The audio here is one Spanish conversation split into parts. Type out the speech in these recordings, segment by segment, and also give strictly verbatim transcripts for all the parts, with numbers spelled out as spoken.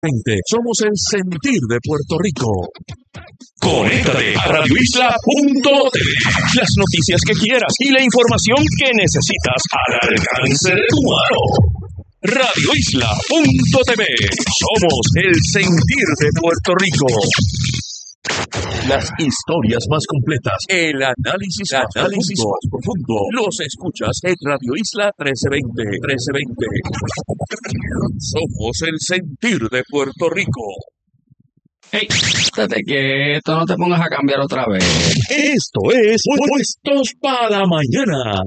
Somos el sentir de Puerto Rico. Conéctate a radio isla punto t v. Las noticias que quieras y la información que necesitas al alcance de tu mano. radio isla punto t v. Somos el sentir de Puerto Rico. Las historias más completas, el análisis, el análisis más profundo, los escuchas en Radio Isla trece veinte. trece veinte. Somos el sentir de Puerto Rico. Hey, estate quieto, no te pongas a cambiar otra vez. Esto es Puestos para la Mañana.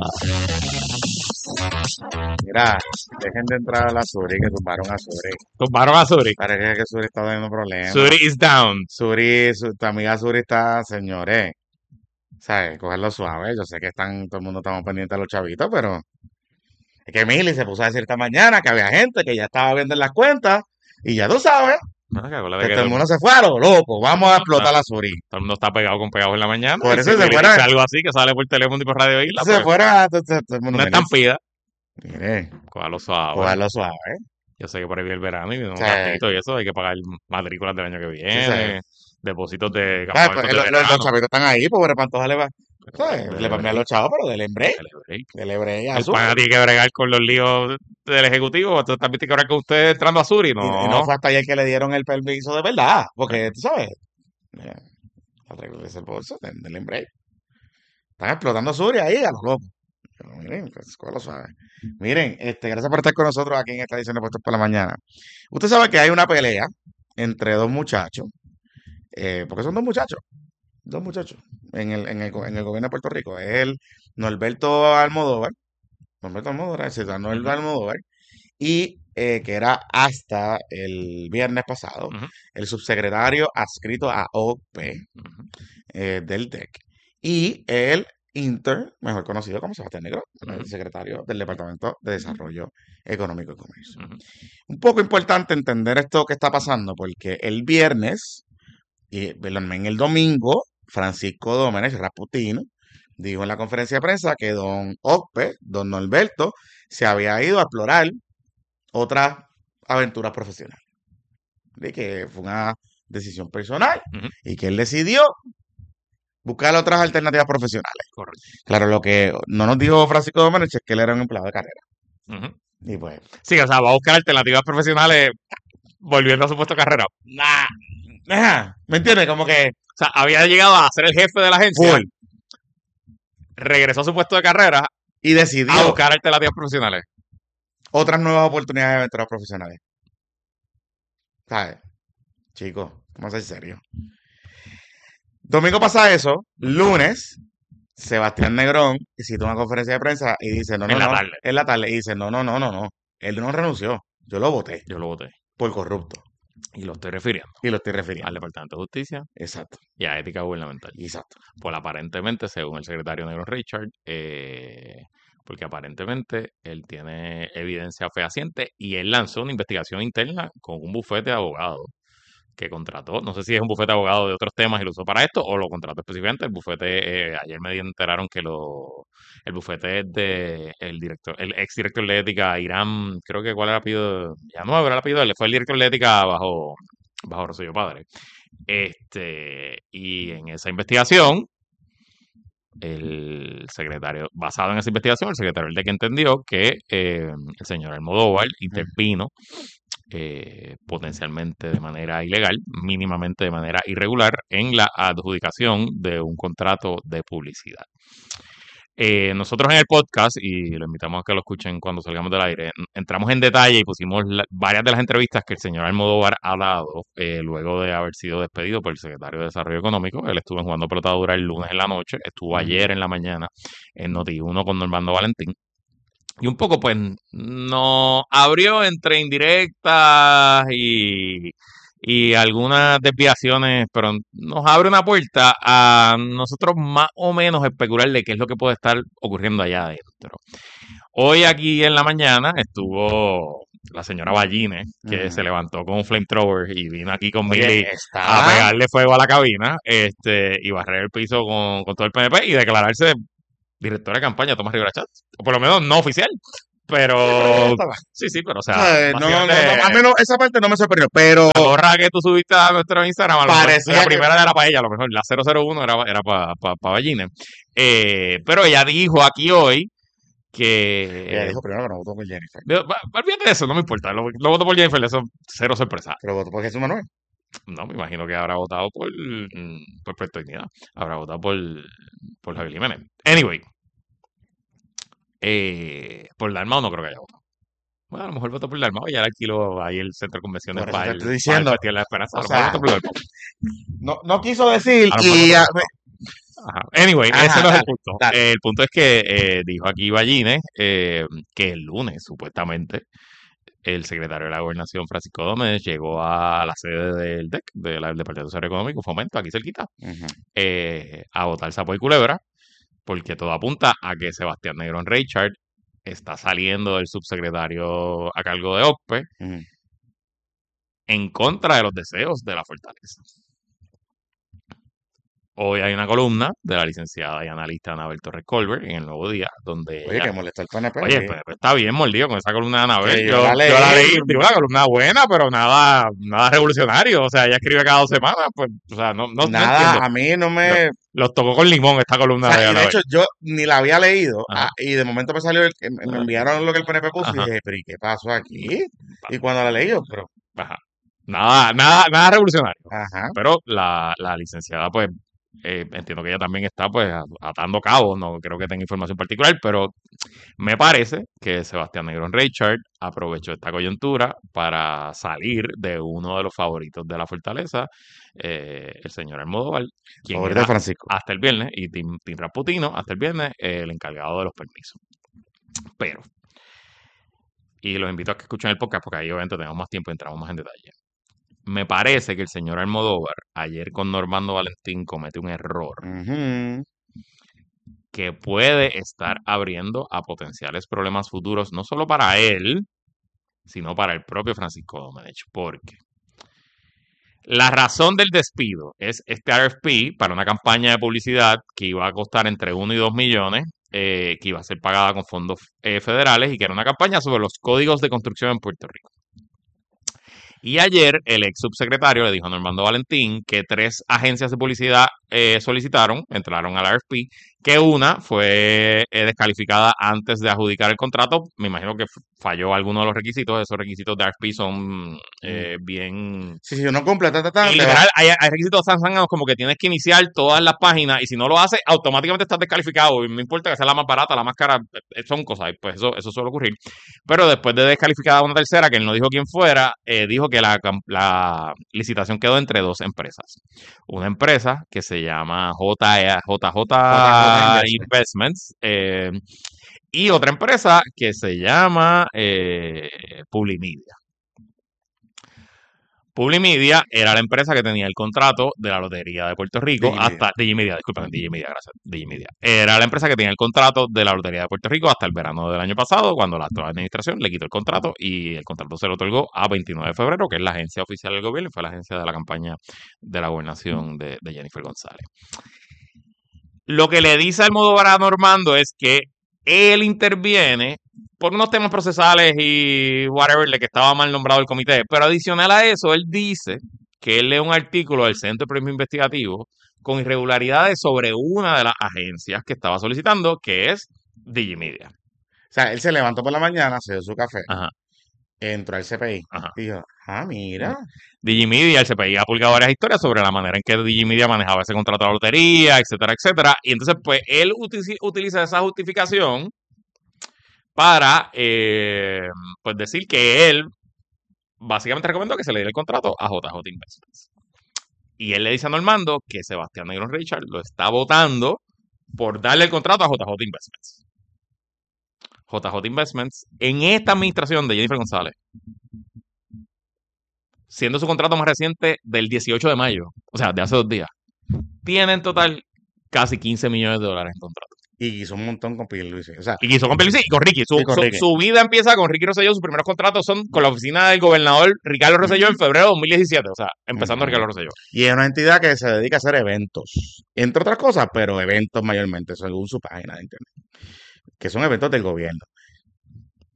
Mira, dejen de entrar a la Suri, que tumbaron a Suri. Tumbaron a Suri. Parece que Suri está teniendo problemas. Suri is down. Suri, su, tu amiga Suri está, señores, ¿sabes? Cogerlo suave. Yo sé que están, todo el mundo estamos pendientes de los chavitos, pero es que Mili se puso a decir esta mañana que había gente que ya estaba viendo en las cuentas y ya tú sabes. No, que, que todo el mundo se fue a lo loco. Vamos a explotar la Suri. Todo el mundo está pegado con pegados en la mañana. Por eso si se fuera. Algo así que sale por teléfono y por Radio Isla. Se pues, fuera. Todo, todo, todo el mundo una estampida. Mire. Cójalo suave. Cójalo suave. Yo sé que por ahí viene el verano y viene un Sí. ratito y eso. Hay que pagar matrículas del año que viene. Sí. Depósitos de Ah, campamentos pues, de los, los, verano. los chavitos están ahí, pobre Pantoja le va. ¿Sabes? Dele Le va a enviar los chavos, pero del embre. Dele break. Del embre. El pana tiene que bregar con los líos del ejecutivo. Entonces también tiene que bregar con usted entrando a Suri. No, Y, y no fue hasta ayer que le dieron el permiso de verdad. Porque, tú sabes, mira, arreglarse el bolso del, del embre. Están explotando Suri ahí a los locos. Pero miren, pues, lo suave. Miren, este, gracias por estar con nosotros aquí en esta edición de Puestos por la Mañana. Usted sabe que hay una pelea entre dos muchachos. Eh, porque son dos muchachos. Dos muchachos en el, en el, go- en el gobierno de Puerto Rico. Es el Norberto Almodóvar. Norberto Almodóvar, sí, Norberto Almodóvar. Y eh, que era hasta el viernes pasado Ujú. el subsecretario adscrito a O P Ujú. eh, del D E C. Y el Inter, mejor conocido como Sebastián Negro, el Ujú. secretario del Departamento de Desarrollo Económico y Comercio. Ujú. Un poco importante entender esto que está pasando, porque el viernes, y perdón, en el domingo, Francisco Domenech Raputino dijo en la conferencia de prensa que don Ocpe, don Norberto, se había ido a explorar otras aventuras profesionales. De que fue una decisión personal Ujú. y que él decidió buscar otras alternativas profesionales. Correcto. Claro, lo que no nos dijo Francisco Domenech es que él era un empleado de carrera. Ujú. Y pues, Sí, o sea, va a buscar alternativas profesionales volviendo a su puesto de carrera. nah, ajá, ¿me entiendes? Como que O sea, había llegado a ser el jefe de la agencia, full. regresó a su puesto de carrera Y a decidió buscar alternativas profesionales. otras nuevas oportunidades de aventuras profesionales. ¿Sabes? Chicos, vamos a ser serios. Domingo pasa eso. Lunes, Sebastián Negrón cita una conferencia de prensa y dice, no, no, En la no. tarde. En la tarde. Y dice, no, no, no, no, no. Él no renunció. Yo lo voté Yo lo voté. por corrupto. Y lo estoy refiriendo Y lo estoy refiriendo. al Departamento de Justicia Exacto. y a Ética Gubernamental. Exacto. Pues aparentemente, según el secretario Negro Richard, eh, porque aparentemente él tiene evidencia fehaciente y él lanzó una investigación interna con un bufete de abogados que contrató, no sé si es un bufete de abogados de otros temas y lo usó para esto o lo contrató específicamente. El bufete, eh, ayer me enteraron que lo, el bufete es de el director, el ex director de ética, Irán, creo que cuál era el apellido, ya no era el apellido, de él, fue el director de ética bajo, bajo Rosselló Padre. Este, y en esa investigación, el secretario, basado en esa investigación, el secretario del D E C entendió que eh, el señor Almodóvar intervino eh, potencialmente de manera ilegal, mínimamente de manera irregular, en la adjudicación de un contrato de publicidad. Eh, nosotros en el podcast, y lo invitamos a que lo escuchen cuando salgamos del aire, entramos en detalle y pusimos la, varias de las entrevistas que el señor Almodóvar ha dado eh, luego de haber sido despedido por el secretario de Desarrollo Económico. Él estuvo en Jugando Pelota Dura el lunes en la noche, estuvo ayer en la mañana en Noti uno con Normando Valentín. Y un poco, pues, nos abrió entre indirectas y, y algunas desviaciones, pero nos abre una puerta a nosotros más o menos especular de qué es lo que puede estar ocurriendo allá adentro. Hoy aquí en la mañana estuvo la señora Ballines, que Ujú. se levantó con un flamethrower y vino aquí con Oye, Mili está- a pegarle fuego a la cabina, este, y barrer el piso con, con todo el P N P y declararse directora de campaña Tomás Rivera Chatz, o por lo menos no oficial. Pero, Estaba- sí, sí, pero o sea, Eh, no, no, no, básicamente, al menos esa parte no me sorprendió, pero la gorra que tú subiste a nuestro Instagram, a lo mejor, parecía la que primera era para ella, a lo mejor la cero cero uno era, era para pa, pa Ballines. Eh, pero ella dijo aquí hoy ella que... dijo primero que no votó por Jennifer, de- va- Olvídate de eso, no me importa. Lo, lo voto por Jennifer, eso cero sorpresa. pero votó por Jesús Manuel. No, me imagino que habrá votado por, mm, por Puerto Dignidad. Habrá votado por, por Javier Jiménez. Anyway, eh, por Dalmau no creo que haya votado. Bueno, a lo mejor votó por Dalmau y ya le alquiló ahí el centro de convenciones Por eso para te el, estoy para el diciendo, Festival de la Esperanza. A o lo mejor sea, votó por Dalmau. no, no quiso decir A lo mejor y votó ah, por Dalmau. Ajá. Anyway, ese ajá, no es el dale, punto. dale. Eh, el punto es que eh, dijo aquí Ballines eh, que el lunes, supuestamente, el secretario de la Gobernación, Francisco Domínguez, llegó a la sede del D E C, del Departamento de Desarrollo Económico, Fomento, aquí cerquita, Ujú. eh, a votar sapo y culebra, porque todo apunta a que Sebastián Negrón Richard está saliendo del subsecretario a cargo de O P E Ujú. en contra de los deseos de la fortaleza. Hoy hay una columna de la licenciada y analista Anabel Torres Colbert en El Nuevo Día, donde Oye, ella... que molestó el P N P. Oye, pues, pues, está bien mordido con esa columna de Anabel. Que yo Yo, la yo la leí. leí, digo, una columna buena, pero nada, nada revolucionario. O sea, ella escribe cada dos semanas, pues, o sea, no, no, no Nada, entiendo. a mí no Lo- me... Los tocó con limón esta O columna sea, de y de Anabel. hecho yo ni la había leído Ajá, ah, y de momento me salió, el, que me me enviaron lo que el P N P puso y ajá, dije, pero ¿y qué pasó aquí? Y cuando la leí yo, pero, ajá. Nada, nada, nada revolucionario. ajá, Pero la, la licenciada, pues, eh, entiendo que ella también está, pues, a- atando cabos. No creo que tenga información particular, pero me parece que Sebastián Negrón Richard aprovechó esta coyuntura para salir de uno de los favoritos de la fortaleza, eh, el señor Almodóvar, quien favorito de era Francisco. hasta el viernes, y Tim, Tim Rasputino, hasta el viernes, eh, el encargado de los permisos. Pero, y los invito a que escuchen el podcast porque ahí obviamente tenemos más tiempo y entramos más en detalle. Me parece que el señor Almodóvar, ayer con Normando Valentín, comete un error Ujú. que puede estar abriendo a potenciales problemas futuros, no solo para él, sino para el propio Francisco Domenech. Porque la razón del despido es este R F P para una campaña de publicidad que iba a costar entre uno y dos millones, eh, que iba a ser pagada con fondos eh, federales y que era una campaña sobre los códigos de construcción en Puerto Rico. Y ayer el ex subsecretario le dijo a Normando Valentín que tres agencias de publicidad eh, solicitaron, entraron al R F P, que una fue eh, descalificada antes de adjudicar el contrato. Me imagino que f- falló alguno de los requisitos. Esos requisitos de R F P son eh, bien... Sí, sí, no cumple, ta, ta, ta, Y te va. literal, hay, hay requisitos tan zánganos como que tienes que iniciar todas las páginas y si no lo haces, automáticamente estás descalificado. Y no importa que sea la más barata, la más cara, eh, son cosas, y pues eso, eso suele ocurrir. Pero después de descalificada una tercera, que él no dijo quién fuera, eh, dijo que la, cam- la licitación quedó entre dos empresas. Una empresa que se llama J E A J J J J Investment. Investments eh, y otra empresa que se llama eh, Publimedia. Publimedia era la empresa que tenía el contrato de la Lotería de Puerto Rico Digimedia. hasta Digimedia, disculpen, Digimedia, gracias, Digimedia. Era la empresa que tenía el contrato de la Lotería de Puerto Rico hasta el verano del año pasado, cuando la actual administración le quitó el contrato y el contrato se lo otorgó a veintinueve de febrero, que es la agencia oficial del gobierno y fue la agencia de la campaña de la gobernación de, de Jennifer González. Lo que le dice Almodóvar a Normando es que él interviene por unos temas procesales y whatever, de que estaba mal nombrado el comité. Pero adicional a eso, él dice que él lee un artículo del Centro de Periodismo Investigativo con irregularidades sobre una de las agencias que estaba solicitando, que es Digimedia. O sea, él se levantó por la mañana, se dio su café, Ajá, entró al C P I, ajá. dijo, ah, mira, Digimedia, el C P I ha publicado varias historias sobre la manera en que Digimedia manejaba ese contrato de la lotería, etcétera, etcétera. Y entonces, pues, él uti- utiliza esa justificación para, eh, pues, decir que él básicamente recomendó que se le diera el contrato a J J Investments. Y él le dice a Normando que Sebastián Negrón Richard lo está votando por darle el contrato a J J Investments. J J Investments, en esta administración de Jennifer González, siendo su contrato más reciente del dieciocho de mayo, o sea, de hace dos días, tiene en total casi quince millones de dólares en contrato. y hizo un montón con Pierluisi. O sea, Y quiso con Pierluisi y con Ricky. Su, Y con su- Ricky. su vida empieza con Ricky Rosselló. Sus primeros contratos son con la oficina del gobernador Ricardo Rosselló en febrero de dos mil diecisiete. O sea, empezando Ujú. Ricardo Rosselló. y es una entidad que se dedica a hacer eventos, entre otras cosas, pero eventos mayormente, según su página de internet, que son eventos del gobierno.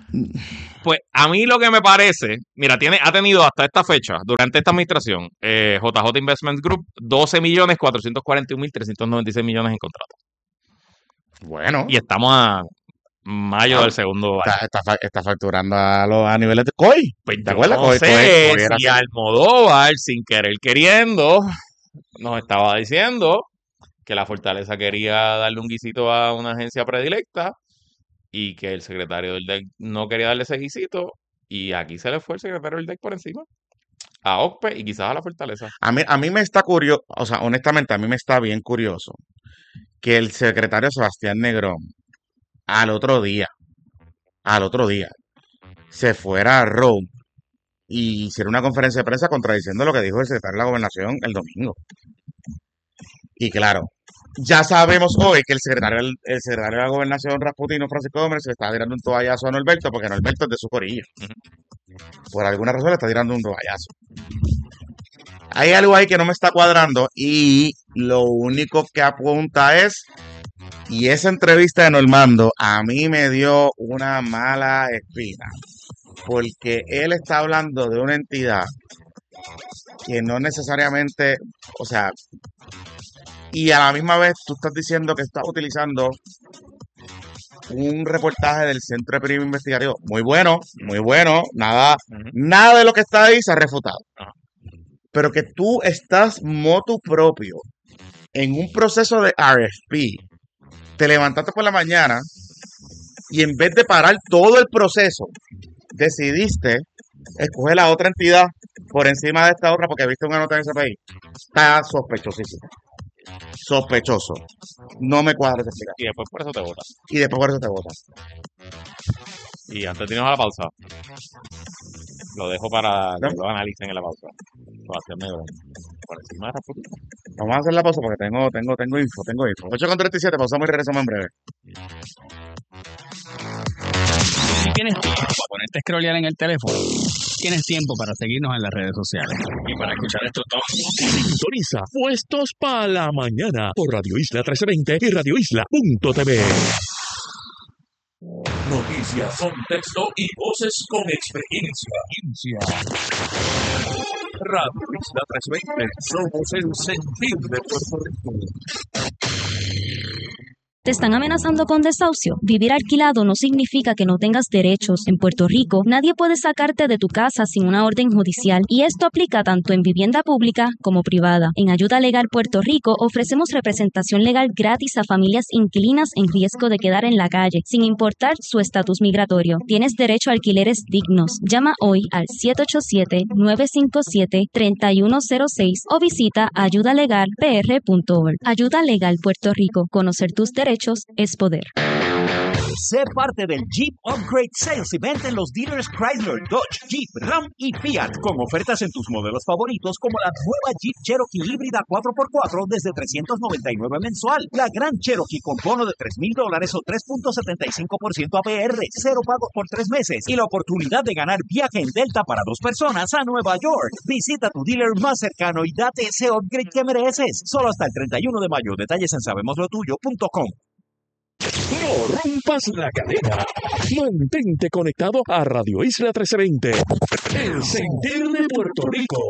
Pues a mí lo que me parece, mira, tiene, ha tenido hasta esta fecha, durante esta administración, eh, J J Investment Group, doce millones cuatrocientos cuarenta y un mil trescientos noventa y seis millones en contrato. Bueno. Y estamos a mayo Ah, del segundo año. Está, está, fa- está facturando a, los, a niveles de C O I. Pues ¿Te yo acuerdas? no C O I, sé C O I, C O I era si así. Almodóvar, sin querer queriendo, nos estaba diciendo que la Fortaleza quería darle un guisito a una agencia predilecta y que el secretario del D E C no quería darle ese guisito y aquí se le fue el secretario del D E C por encima a O C P E y quizás a la Fortaleza. A mí, a mí me está curioso, o sea, honestamente, a mí me está bien curioso que el secretario Sebastián Negrón al otro día, al otro día, se fuera a Rome y hiciera una conferencia de prensa contradiciendo lo que dijo el secretario de la Gobernación el domingo. Y claro, ya sabemos hoy que el secretario, el, el secretario de la Gobernación, Rasputino Francisco Gómez, se le está tirando un toallazo a Norberto porque Norberto es de su corillo. Por alguna razón le está tirando un toallazo. Hay algo ahí que no me está cuadrando y lo único que apunta es, y esa entrevista de Normando a mí me dio una mala espina, porque él está hablando de una entidad que no necesariamente, o sea, y a la misma vez tú estás diciendo que estás utilizando un reportaje del Centro de Periodismo Investigativo, muy bueno, muy bueno, nada, Ujú. nada de lo que está ahí se ha refutado. Ajá. Pero que tú estás motu propio en un proceso de R F P, te levantaste por la mañana y en vez de parar todo el proceso, decidiste escoger la otra entidad por encima de esta otra porque viste una nota en ese país. Está sospechosísimo. Sospechoso. No me cuadra esa explicación. Y después por eso te votas. Y después por eso te votan. Y antes de irnos a la pausa, lo dejo para que lo analicen en la pausa. Sebastián Negrón, por encima de Rasputino. Vamos a hacer la pausa porque tengo, tengo, tengo info, tengo info. ocho con treinta y siete, pausamos y regresamos en breve. Si tienes tiempo para ponerte a scrollear en el teléfono, tienes tiempo para seguirnos en las redes sociales y para escuchar estos tonos. Sintoniza Puestos para la Mañana por Radio Isla trece veinte y radio isla punto t v. Noticias, contexto y voces con experiencia. Radio Isla trescientos veinte, somos el sentir de Puerto Rico. ¿Te están amenazando con desahucio? Vivir alquilado no significa que no tengas derechos. En Puerto Rico, nadie puede sacarte de tu casa sin una orden judicial y esto aplica tanto en vivienda pública como privada. En Ayuda Legal Puerto Rico ofrecemos representación legal gratis a familias inquilinas en riesgo de quedar en la calle, sin importar su estatus migratorio. Tienes derecho a alquileres dignos. Llama hoy al siete ocho siete, nueve cinco siete, tres uno cero seis o visita ayuda legal p r punto org. Ayuda Legal Puerto Rico. Conocer tus derechos es poder. Sé parte del Jeep Upgrade Sales Event en los dealers Chrysler, Dodge, Jeep, Ram y Fiat, con ofertas en tus modelos favoritos como la nueva Jeep Cherokee híbrida cuatro por cuatro desde trescientos noventa y nueve mensual, la Gran Cherokee con bono de tres mil dólares o tres punto setenta y cinco por ciento A P R, cero pagos por tres meses y la oportunidad de ganar viaje en Delta para dos personas a Nueva York. Visita tu dealer más cercano y date ese upgrade que mereces. Solo hasta el treinta y uno de mayo. Detalles en sabemos lo tuyo punto com. No rompas la cadena. Mantente conectado a Radio Isla trece veinte. El sentir de Puerto Rico.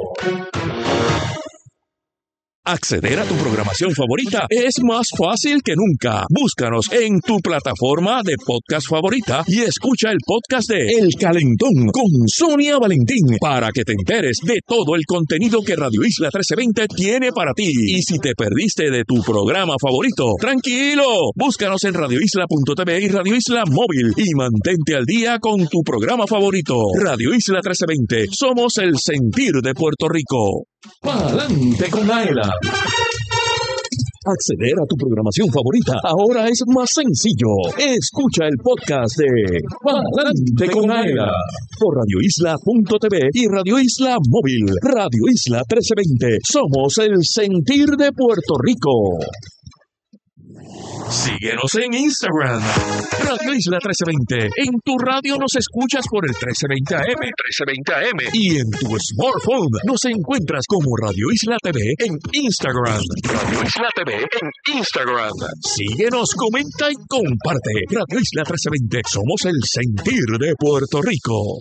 Acceder a tu programación favorita es más fácil que nunca. Búscanos en tu plataforma de podcast favorita y escucha el podcast de El Calentón con Sonia Valentín para que te enteres de todo el contenido que Radio Isla trece veinte tiene para ti. Y si te perdiste de tu programa favorito, tranquilo, búscanos en radio isla punto t v y Radio Isla Móvil y mantente al día con tu programa favorito. Radio Isla trece veinte, somos el sentir de Puerto Rico. ¡Pa'lante con Aela! Acceder a tu programación favorita ahora es más sencillo. Escucha el podcast de Pa'lante con Aela por radio isla punto t v y Radio Isla Móvil. Radio Isla trece veinte. Somos el sentir de Puerto Rico. Síguenos en Instagram, Radio Isla trece veinte. En tu radio nos escuchas por el trece veinte A M, trece veinte A M. Y en tu smartphone nos encuentras como Radio Isla T V en Instagram. Radio Isla T V en Instagram. Síguenos, comenta y comparte. Radio Isla trece veinte. Somos el sentir de Puerto Rico.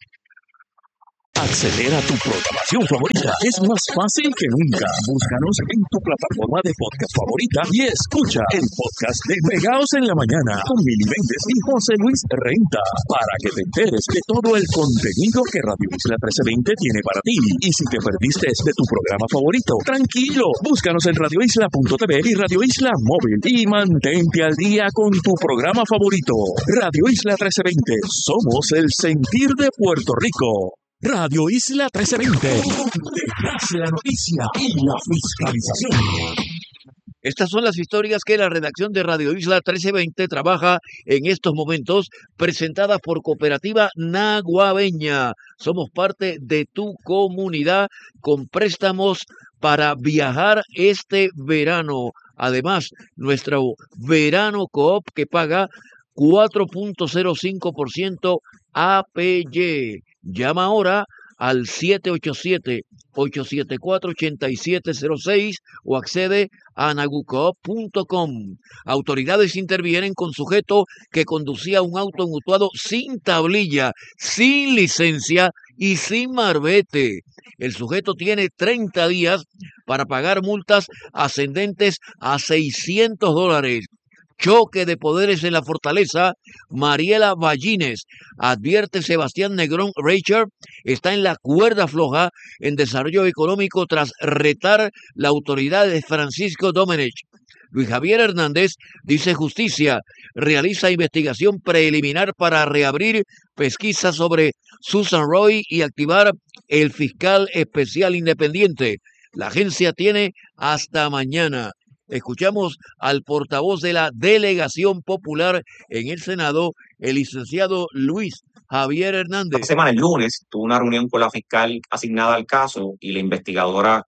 Acceder a tu programación favorita es más fácil que nunca. Búscanos en tu plataforma de podcast favorita y escucha el podcast de Pegaos en la Mañana con Mili Méndez y José Luis Renta para que te enteres de todo el contenido que Radio Isla trece veinte tiene para ti. Y si te perdiste de tu programa favorito, tranquilo, búscanos en radio isla punto t v y Radio Isla Móvil y mantente al día con tu programa favorito. Radio Isla trece veinte, somos el sentir de Puerto Rico. Radio Isla trece veinte, detrás de la noticia y la fiscalización. Estas son las historias que la redacción de Radio Isla trece veinte trabaja en estos momentos, presentadas por Cooperativa Naguabeña. Somos parte de tu comunidad con préstamos para viajar este verano. Además, nuestro Verano Coop que paga cuatro punto cero cinco por ciento A P Y. Llama ahora al siete ocho siete, ocho siete cuatro, ocho siete cero seis o accede a nagucoop punto com. Autoridades intervienen con sujeto que conducía un auto mutuado sin tablilla, sin licencia y sin marbete. El sujeto tiene treinta días para pagar multas ascendentes a seiscientos dólares. Choque de poderes en la fortaleza. Mariela Ballines, advierte Sebastián Negrón Reicher, está en la cuerda floja en desarrollo económico tras retar la autoridad de Francisco Domenech. Luis Javier Hernández dice justicia, realiza investigación preliminar para reabrir pesquisa sobre Susan Roy y activar el fiscal especial independiente. La agencia tiene hasta mañana. Escuchamos al portavoz de la Delegación Popular en el Senado, el licenciado Luis Javier Hernández. Esta semana, el lunes, tuve una reunión con la fiscal asignada al caso y la investigadora,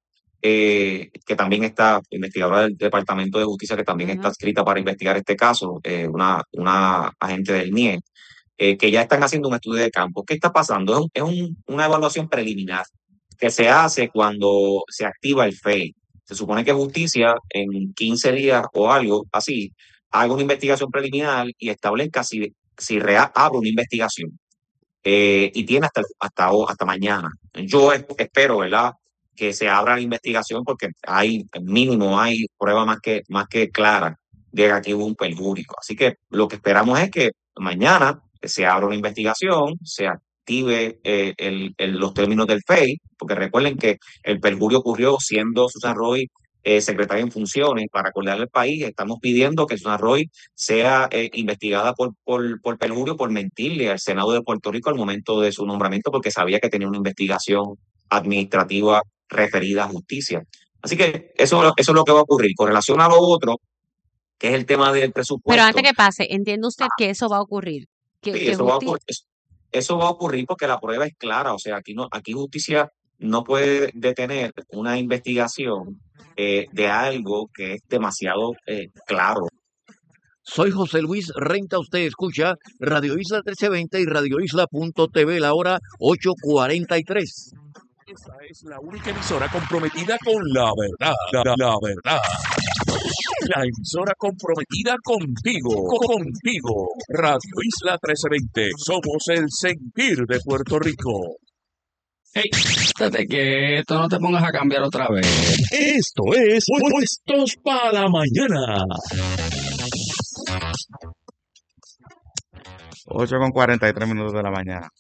eh, que también está, investigadora del Departamento de Justicia, que también uh-huh. está adscrita para investigar este caso, eh, una, una agente del N I E, eh, que ya están haciendo un estudio de campo. ¿Qué está pasando? Es, un, es un, una evaluación preliminar que se hace cuando se activa el F E I. Se supone que justicia en quince días o algo así haga una investigación preliminar y establezca si, si real, abre una investigación. Eh, y tiene hasta, hasta, hasta mañana. Yo espero, ¿verdad?, que se abra la investigación porque hay, mínimo, hay prueba más que, más que clara de que aquí hubo un perjurio. Así que lo que esperamos es que mañana se abra una investigación, se active eh, el, el, los términos del F E I, porque recuerden que el perjurio ocurrió siendo Susan Roy eh, secretaria en funciones. Para acordarle al país, estamos pidiendo que Susan Roy sea eh, investigada por, por, por perjurio, por mentirle al Senado de Puerto Rico al momento de su nombramiento, porque sabía que tenía una investigación administrativa referida a justicia. Así que eso, eso es lo que va a ocurrir. Con relación a lo otro, que es el tema del presupuesto. Pero antes que pase, ¿entiende usted ah, que eso va a ocurrir? Que, sí, que eso, va a ocurrir, eso, eso va a ocurrir porque la prueba es clara. O sea, aquí no, aquí justicia no puede detener una investigación eh, de algo que es demasiado eh, claro. Soy José Luis Renta, usted escucha Radio Isla trece veinte y radio isla punto t v, la hora ocho cuarenta y tres. Esta es la única emisora comprometida con la verdad, la, la verdad. La emisora comprometida contigo, contigo. Radio Isla trece veinte, somos el sentir de Puerto Rico. Hey, espérate que esto no te pongas a cambiar otra vez. Esto es Puestos para la Mañana. ocho con cuarenta y tres minutos de la mañana.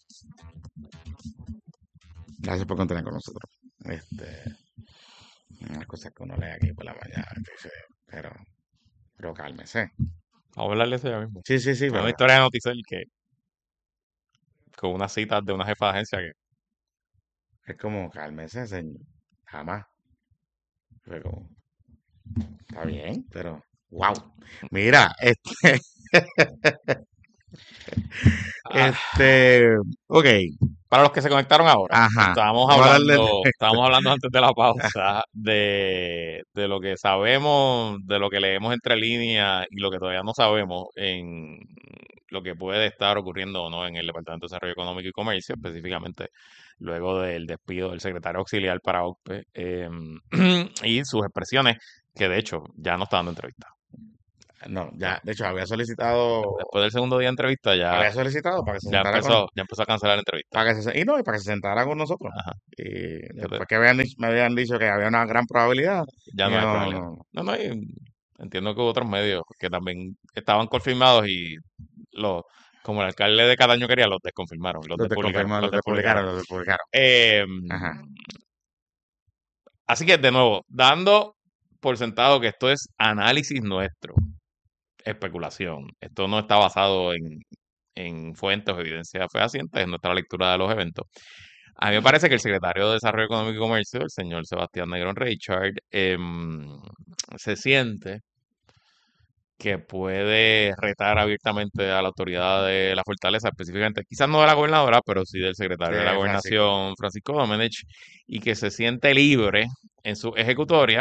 Gracias por continuar con nosotros. Este, unas cosas que uno lee aquí por la mañana, dice, pero, pero cálmese. Vamos a hablarle de eso ya mismo. Sí, sí, sí. Una historia de Noticel que con una cita de una jefa de agencia que es como, cálmese, señor. Jamás. Fue como, está bien, pero wow. Mira, este Ah, Este, ok, para los que se conectaron ahora, ajá. estábamos Vamos a darle- hablando, estábamos hablando antes de la pausa de, de lo que sabemos, de lo que leemos entre líneas y lo que todavía no sabemos en lo que puede estar ocurriendo o no en el Departamento de Desarrollo Económico y Comercio, específicamente luego del despido del secretario auxiliar para O C P E, em, y sus expresiones, que de hecho ya no está dando entrevista. No, ya, de hecho, había solicitado, Después del segundo día de entrevista ya, había solicitado para que se ya sentara con, empezó, ya empezó a cancelar la entrevista. para que se, y no, y para que se sentara con nosotros. Ajá. Y te- después que habían, dicho- me habían dicho que había una gran probabilidad, Ya y no hay no, problema. no, No, no, y entiendo que hubo otros medios que también estaban confirmados y los, como el alcalde de Cataño quería, los desconfirmaron, los los despublicaron, desconfirmaron, los los despublicaron, despublicaron. los despublicaron. Em, Ajá. así que, de nuevo, dando por sentado que esto es análisis nuestro, especulación, esto no está basado en, en fuentes o evidencia fehaciente, es nuestra lectura de los eventos. A mí me parece que el secretario de Desarrollo Económico y Comercio, el señor Sebastián Negrón Richard, em, se siente que puede retar abiertamente a la autoridad de la fortaleza, específicamente, quizás no de la gobernadora, pero sí del secretario de la De gobernación, Francisco Domenech, y que se siente libre en su ejecutoria.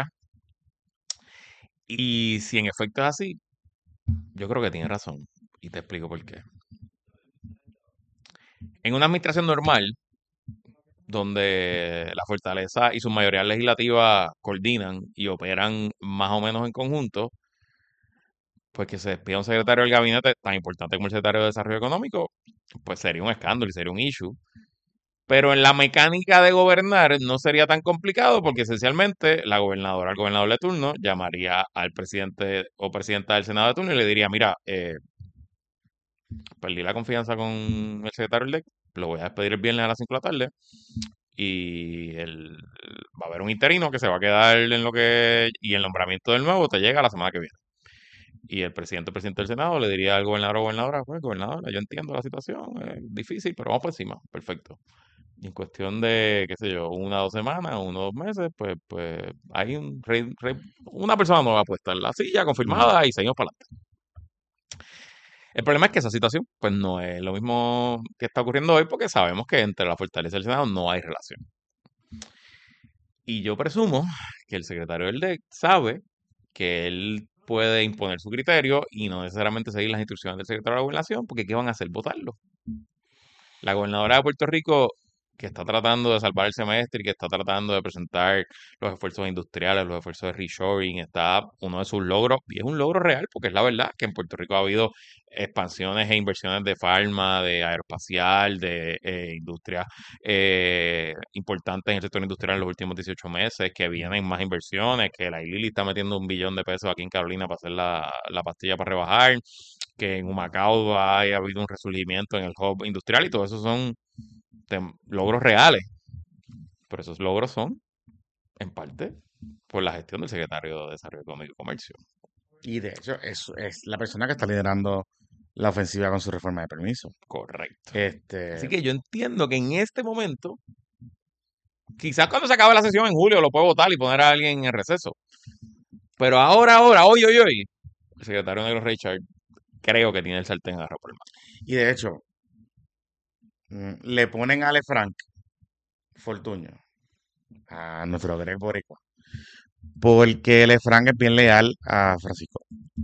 Y si en efecto es así, yo creo que tiene razón. Y te explico por qué. En una administración normal, donde la fortaleza y sus mayorías legislativas coordinan y operan más o menos en conjunto, pues que se despida un secretario del gabinete tan importante como el secretario de Desarrollo Económico, pues sería un escándalo y sería un issue. Pero en la mecánica de gobernar no sería tan complicado porque esencialmente la gobernadora, el gobernador de turno, llamaría al presidente o presidenta del Senado de turno y le diría, mira, eh, perdí la confianza con el secretario del D E C, lo voy a despedir el viernes a las cinco de la tarde y el, va a haber un interino que se va a quedar en lo que... y el nombramiento del nuevo te llega la semana que viene. Y el presidente o presidente del Senado le diría al gobernador o gobernadora, pues gobernadora, yo entiendo la situación, es difícil, pero vamos por encima, perfecto. Y en cuestión de, qué sé yo, una o dos semanas, uno o dos meses, pues, pues hay un rey- rey- una persona nueva puesta en la silla, confirmada, y seguimos para adelante. El problema es que esa situación, pues no es lo mismo que está ocurriendo hoy, porque sabemos que entre la fortaleza y el Senado no hay relación. Y yo presumo que el secretario del D E C sabe que él puede imponer su criterio y no necesariamente seguir las instrucciones del secretario de la Gobernación, porque ¿qué van a hacer? Votarlo. La gobernadora de Puerto Rico, que está tratando de salvar el semestre y que está tratando de presentar los esfuerzos industriales, los esfuerzos de reshoring, está uno de sus logros, y es un logro real, porque es la verdad que en Puerto Rico ha habido expansiones e inversiones de farma, de aeroespacial, de eh, industrias eh, importantes en el sector industrial en los últimos dieciocho meses, que vienen más inversiones, que la Lili está metiendo un billón de pesos aquí en Carolina para hacer la, la pastilla para rebajar, que en Humacao ha habido un resurgimiento en el hub industrial y todo eso son tem- logros reales. Pero esos logros son, en parte, por la gestión del secretario de Desarrollo Económico y Comercio. Y de hecho, es, es la persona que está liderando la ofensiva con su reforma de permiso. Correcto. Este, Así que yo entiendo que en este momento, quizás cuando se acabe la sesión en julio lo puede votar y poner a alguien en receso. Pero ahora, ahora, hoy, hoy, hoy, el secretario Negro Richard creo que tiene el sartén agarrado por el mango. y de hecho, mm, le ponen a Ale Frank Fortuño a nuestro Greg Boricua. Porque Ale Frank es bien leal a Francisco.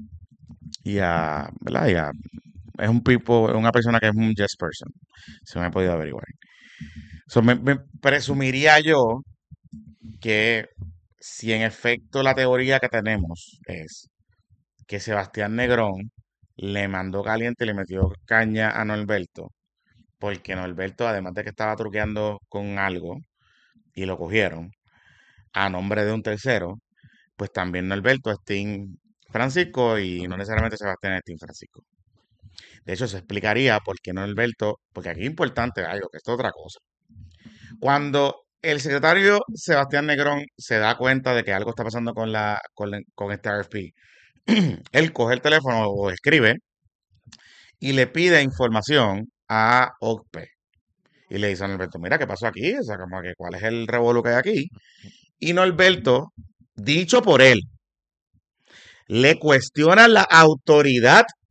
Y a, ¿verdad? Y a- es un tipo, es una persona que es un yes person. Se me ha podido averiguar. So, me, me presumiría yo que si en efecto la teoría que tenemos es que Sebastián Negrón le mandó caliente y le metió caña a Norberto, porque Norberto, además de que estaba truqueando con algo y lo cogieron a nombre de un tercero, pues también Norberto es Team Francisco y no necesariamente Sebastián es Team Francisco. De hecho, se explicaría por qué Norberto, porque aquí es importante algo, que esto es otra cosa. Cuando el secretario Sebastián Negrón se da cuenta de que algo está pasando con, la, con, la- con este R F P, él coge el teléfono o escribe y le pide información a O C P. Y le dice a Norberto, mira, ¿qué pasó aquí? O sea, como que, ¿cuál es el revolú que hay aquí? Y Norberto, dicho por él, le cuestiona la autoridad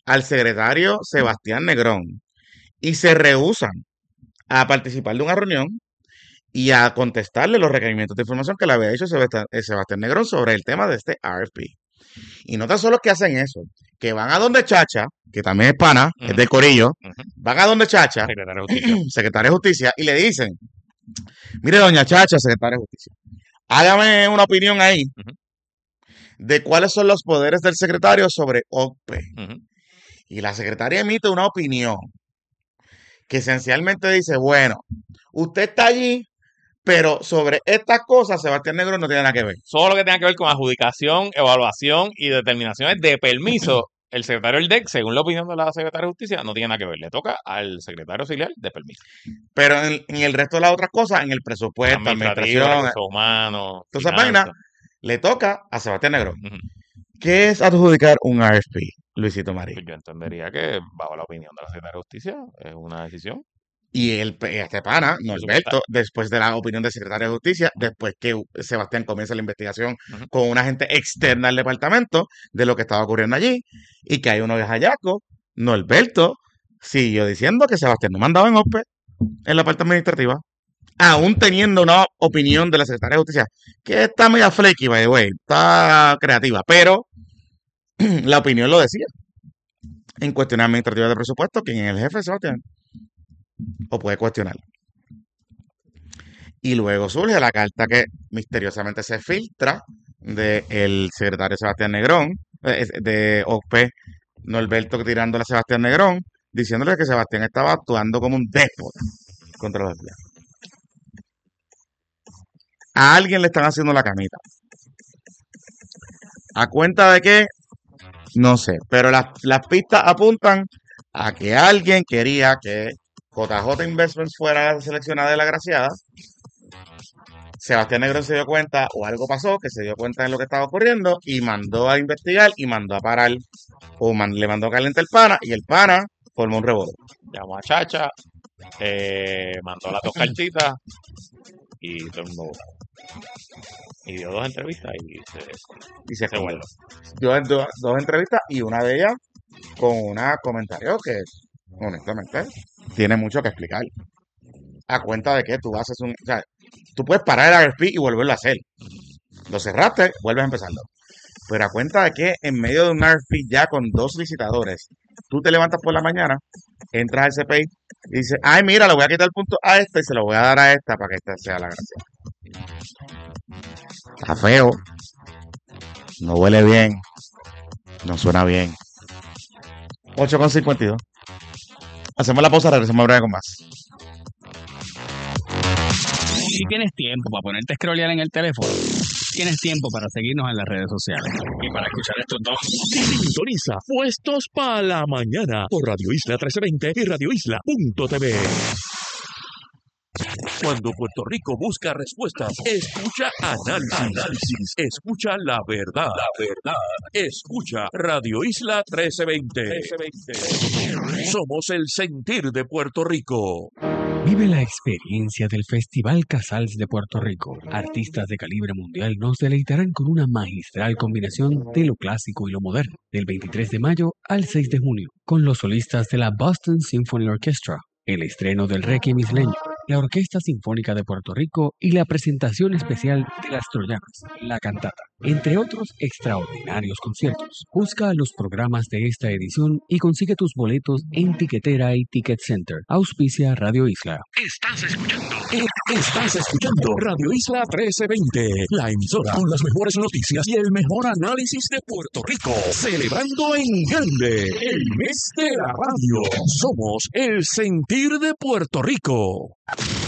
al secretario Sebastián Negrón y se rehúsan a participar de una reunión y a contestarle los requerimientos de información que le había hecho Sebastián, eh, Sebastián Negrón sobre el tema de este R F P. Y no tan solo que hacen eso, que van a donde Chacha, que también es pana, Ujú. es de Corillo, Ujú. van a donde Chacha, Secretario de Justicia. secretaria de Justicia, y le dicen, mire, doña Chacha, secretaria de Justicia, hágame una opinión ahí Ujú. de cuáles son los poderes del secretario sobre O C P. Ujú. Y la secretaria emite una opinión que esencialmente dice, bueno, usted está allí, pero sobre estas cosas Sebastián Negrón no tiene nada que ver. Todo lo que tenga que ver con adjudicación, evaluación y determinaciones de permiso, el secretario del D E C, según la opinión de la secretaria de Justicia, no tiene nada que ver. Le toca al secretario auxiliar de permiso. Pero en, en el resto de las otras cosas, en el presupuesto, Administrativo, administración, recursos humanos, toda esa finanzas. vaina, le toca a Sebastián Negrón. Ujú. ¿Qué es adjudicar un R F P, Luisito Marí? Pues yo entendería que, bajo la opinión de la secretaria de Justicia, es una decisión. Y el, este pana, Norberto, después de la opinión del secretario de Justicia, después que Sebastián comienza la investigación Ujú. con una agente externa al departamento de lo que estaba ocurriendo allí, y que hay uno de Hayaco, Norberto siguió diciendo que Sebastián no mandaba en O P E en la parte administrativa, aún teniendo una opinión de la secretaria de Justicia, que está media flaky, by the way, está creativa, pero la opinión lo decía. En cuestiones administrativas de presupuesto, ¿quién es el jefe, Sebastián? O puede cuestionarlo. Y luego surge la carta que misteriosamente se filtra del secretario Sebastián Negrón, eh, de O P E, Norberto tirándole a Sebastián Negrón, diciéndole que Sebastián estaba actuando como un déspota contra los empleados. A alguien le están haciendo la camita. ¿A cuenta de qué? No sé, pero las, las pistas apuntan a que alguien quería que J J Investments fuera seleccionada de la agraciada. Sebastián Negrón se dio cuenta, o algo pasó, que se dio cuenta de lo que estaba ocurriendo y mandó a investigar y mandó a parar, o man- le mandó a calentar el pana, y el pana formó un revuelo. Llamó a Chacha, eh, mandó las dos cartitas y todo el mundo y dio dos entrevistas y se, Y se se vuelve. dio do- dos entrevistas y una de ellas con una comentario que, honestamente, tiene mucho que explicar. A cuenta de que tú haces un... O sea, tú puedes parar el R F P y volverlo a hacer. Lo cerraste, vuelves a empezarlo. Pero a cuenta de que en medio de un R F P ya con dos licitadores, tú te levantas por la mañana, entras al C P I y dices, ay, mira, le voy a quitar el punto a esta y se lo voy a dar a esta para que esta sea la gracia. Está feo. No huele bien. No suena bien. ocho con cincuenta y dos. Hacemos la pausa, regresamos a breve con más. Si tienes tiempo para ponerte a scrollear en el teléfono, tienes tiempo para seguirnos en las redes sociales y para escuchar estos dos. Sintoniza Puestos para la Mañana por Radio Isla trece veinte y radio isla punto t v. Cuando Puerto Rico busca respuestas, escucha análisis. Análisis. Escucha la verdad. La verdad. Escucha Radio Isla trece veinte. Somos el sentir de Puerto Rico. Vive la experiencia del Festival Casals de Puerto Rico. Artistas de calibre mundial nos deleitarán con una magistral combinación de lo clásico y lo moderno, del veintitrés de mayo al seis de junio, con los solistas de la Boston Symphony Orchestra, el estreno del Requiem isleño, la Orquesta Sinfónica de Puerto Rico y la presentación especial de las Troyanas, la cantata, entre otros extraordinarios conciertos. Busca los programas de esta edición y consigue tus boletos en Tiquetera y Ticket Center. Auspicia Radio Isla. Estás escuchando. eh, Estás escuchando Radio Isla trece veinte, la emisora con las mejores noticias y el mejor análisis de Puerto Rico. Celebrando en grande el mes de la radio. Somos el sentir de Puerto Rico.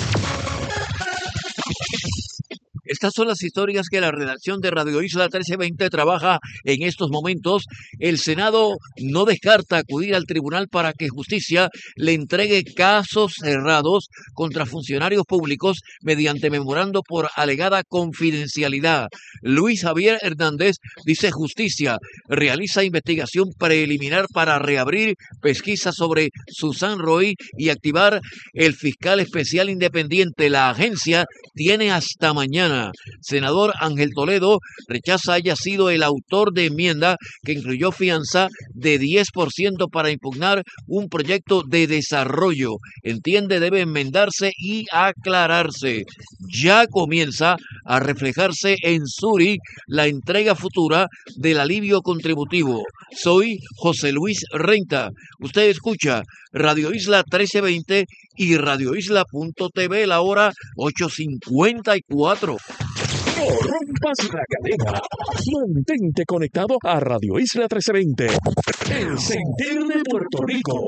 Estas son las historias que la redacción de Radio Isla trece veinte trabaja en estos momentos. El Senado no descarta acudir al tribunal para que justicia le entregue casos cerrados contra funcionarios públicos mediante memorando por alegada confidencialidad. Luis Javier Hernández dice justicia realiza investigación preliminar para reabrir pesquisa sobre Susan Roy y activar el fiscal especial independiente. La agencia tiene hasta mañana mañana. Senador Ángel Toledo rechaza haya sido el autor de enmienda que incluyó fianza de diez por ciento para impugnar un proyecto de desarrollo. Entiende debe enmendarse y aclararse. Ya comienza a reflejarse en Suri la entrega futura del alivio contributivo. Soy José Luis Renta. Usted escucha Radio Isla trece veinte y radio isla punto t v, la hora ocho cincuenta y cuatro. No rompas la cadena. Mantente conectado a Radio Isla trece veinte. El sentir de Puerto Rico.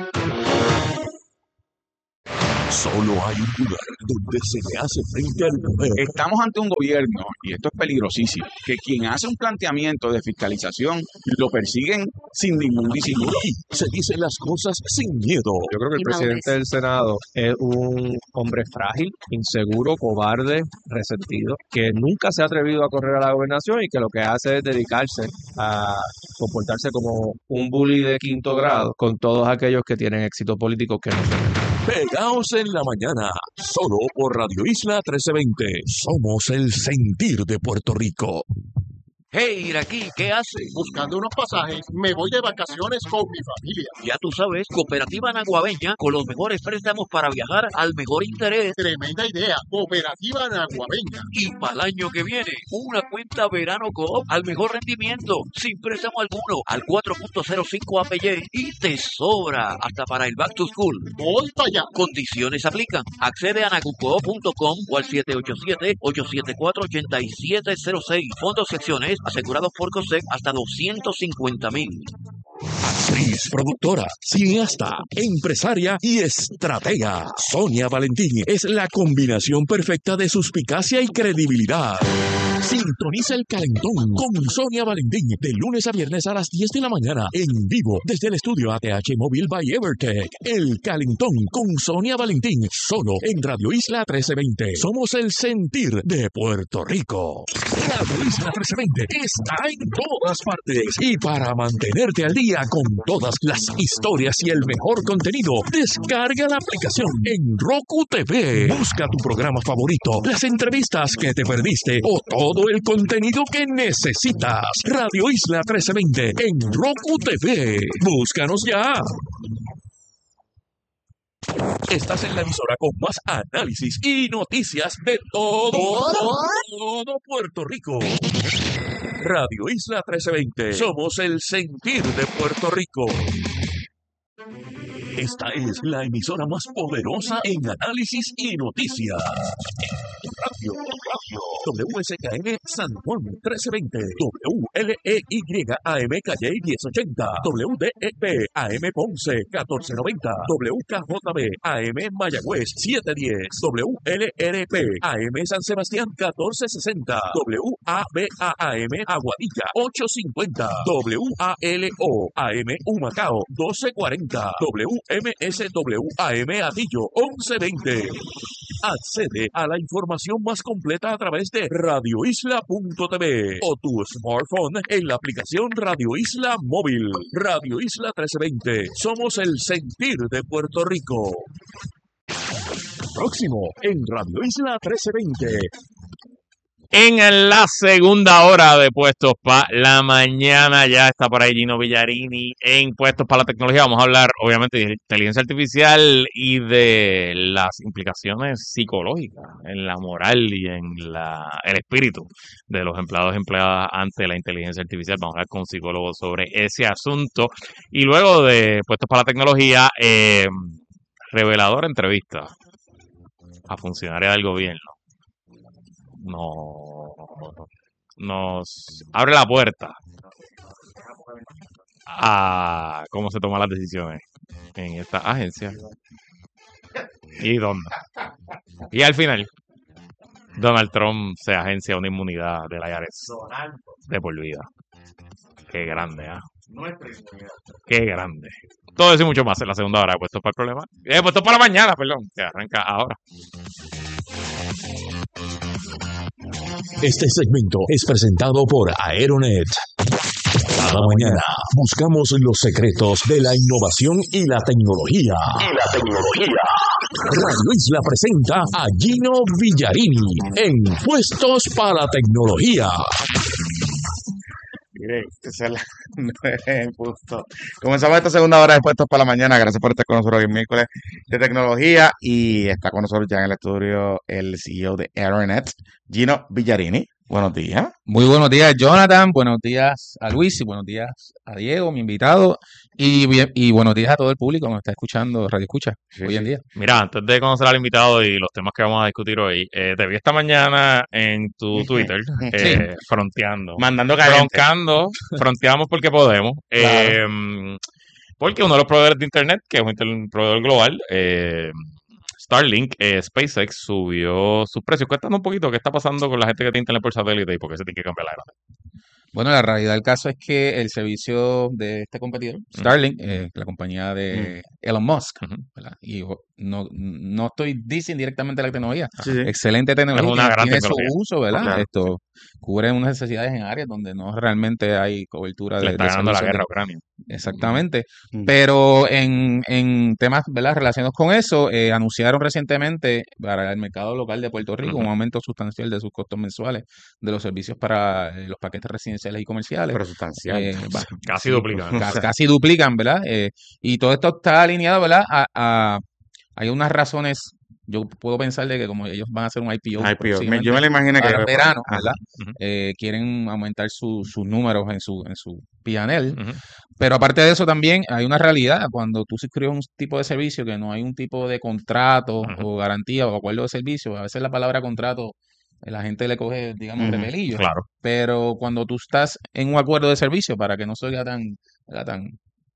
Solo hay un lugar donde se le hace frente al poder. Estamos ante un gobierno, y esto es peligrosísimo, que quien hace un planteamiento de fiscalización lo persiguen sin ningún disimulo. Y se dicen las cosas sin miedo. Yo creo que el presidente del Senado es un hombre frágil, inseguro, cobarde, resentido, que nunca se ha atrevido a correr a la gobernación y que lo que hace es dedicarse a comportarse como un bully de quinto grado con todos aquellos que tienen éxito político que no se Pegaos en la mañana, solo por Radio Isla trece veinte. Somos el sentir de Puerto Rico. Hey, Iraquí, ¿qué hace? Buscando unos pasajes, me voy de vacaciones con mi familia. Ya tú sabes, Cooperativa Naguabeña, con los mejores préstamos para viajar al mejor interés. Tremenda idea, Cooperativa Naguabeña. Y para el año que viene, una cuenta Verano Coop al mejor rendimiento, sin préstamo alguno, al cuatro punto cero cinco A P Y y te sobra hasta para el Back to School. Voy para allá. Condiciones aplican. Accede a nagucoop punto com o al siete ocho siete, ocho siete cuatro, ocho siete cero seis. Fondos secciones asegurados por COSEC hasta doscientos cincuenta mil. Actriz, productora, cineasta, empresaria y estratega. Sonia Valentín es la combinación perfecta de suspicacia y credibilidad. Sintoniza El Calentón con Sonia Valentín de lunes a viernes a las diez de la mañana en vivo desde el estudio A T H Móvil by Evertech. El Calentón con Sonia Valentín solo en Radio Isla trece veinte. Somos el sentir de Puerto Rico. Radio Isla trece veinte está en todas partes y para mantenerte al día con todas las historias y el mejor contenido, descarga la aplicación en Roku T V. Busca tu programa favorito, las entrevistas que te perdiste o todo el contenido que necesitas. Radio Isla trece veinte en Roku T V. Búscanos ya. Estás en la emisora con más análisis y noticias de todo, todo Puerto Rico. Radio Isla trece veinte. Somos el sentir de Puerto Rico. Esta es la emisora más poderosa en análisis y noticias. Radio, radio. W S K N San Juan trece veinte. W L E Y A M Calle diez ochenta. W D E P A M Ponce catorce noventa. W K J B A M Mayagüez siete diez. W L R P A M San Sebastián catorce sesenta. W A B A A M Aguadilla ocho cincuenta. W A L O A M Humacao doce cuarenta. W M S W A M Atillo once veinte. Accede a la información más completa a través de radio isla punto t v o tu smartphone en la aplicación Radio Isla Móvil. Radio Isla trece veinte. Somos el sentir de Puerto Rico. Próximo en Radio Isla trece veinte. En la segunda hora de Puestos para la Mañana ya está por ahí Gino Villarini en Puestos para la Tecnología. Vamos a hablar obviamente de inteligencia artificial y de las implicaciones psicológicas en la moral y en la, el espíritu de los empleados y empleadas ante la inteligencia artificial. Vamos a hablar con un psicólogo sobre ese asunto. Y luego de Puestos para la Tecnología, eh, reveladora entrevista a funcionarios del gobierno. No, nos abre la puerta a cómo se toman las decisiones en esta agencia y dónde. Y al final, Donald Trump se agencia una inmunidad del I R S de por vida. Qué grande, ¿ah? ¿eh? Qué grande. Todo eso y mucho más en la segunda hora de Puestos para el Problema. Eh, Puestos para la Mañana, perdón, que arranca ahora. Este segmento es presentado por Aeronet. Cada mañana buscamos los secretos de la innovación y la tecnología. Y la tecnología. Radio Isla presenta a Gino Villarini en Puestos para la Tecnología. Mire, esa es la nueve punto. Comenzamos esta segunda hora de Puestos para la Mañana. Gracias por estar con nosotros hoy miércoles de tecnología. Y está con nosotros ya en el estudio el C E O de Aeronet, Gino Villarini. Buenos días. Muy buenos días, Jonathan. Buenos días a Luis y buenos días a Diego, mi invitado. Y, bien- y buenos días a todo el público que nos está escuchando, Radio Escucha, Sí, hoy en sí. día. Mira, antes de conocer al invitado y los temas que vamos a discutir hoy, eh, te vi esta mañana en tu Twitter Sí. eh, fronteando. Mandando caliente. Broncando, fronteamos porque podemos. Claro. eh, porque uno de los proveedores de Internet, que es un inter- proveedor global, eh, Starlink, eh, SpaceX, subió sus precios. Cuéntanos un poquito qué está pasando con la gente que tiene Internet por satélite y por qué se tiene que cambiar la aeronave. Bueno, la realidad del caso es que el servicio de este competidor, Starlink, eh, la compañía de Elon Musk, Ujú. ¿verdad? Y yo no, no estoy diciendo directamente la tecnología. Sí, sí. Excelente tecnología, Es una tiene, gran tiene su tecnología. uso, ¿verdad? Claro. Esto cubre unas necesidades en áreas donde no realmente hay cobertura Le de, está de ganando la servicios de- guerra a Ucrania. Exactamente. Mm. Pero en, en temas, ¿verdad?, relacionados con eso, eh, anunciaron recientemente para el mercado local de Puerto Rico un Ujú. aumento sustancial de sus costos mensuales de los servicios para eh, los paquetes residenciales y comerciales. Pero sustancial. Eh, va- Casi sí, duplican. ca- casi duplican, ¿verdad? Eh, y todo esto está alineado, ¿verdad? A, a- hay unas razones. Yo puedo pensar de que como ellos van a hacer un I P O I P O. Me- próximamente Yo me lo imagino que para el verano, Ajá. ¿verdad? Ujú. Eh, quieren aumentar su- sus números en su, en su P and L. Ujú. Pero aparte de eso también hay una realidad. Cuando tú suscribes un tipo de servicio que no hay un tipo de contrato Ujú. o garantía o acuerdo de servicio, a veces la palabra contrato eh, la gente le coge, digamos, Ujú. repelillo. Claro. Pero cuando tú estás en un acuerdo de servicio, para que no se oiga tan, ¿verdad?, tan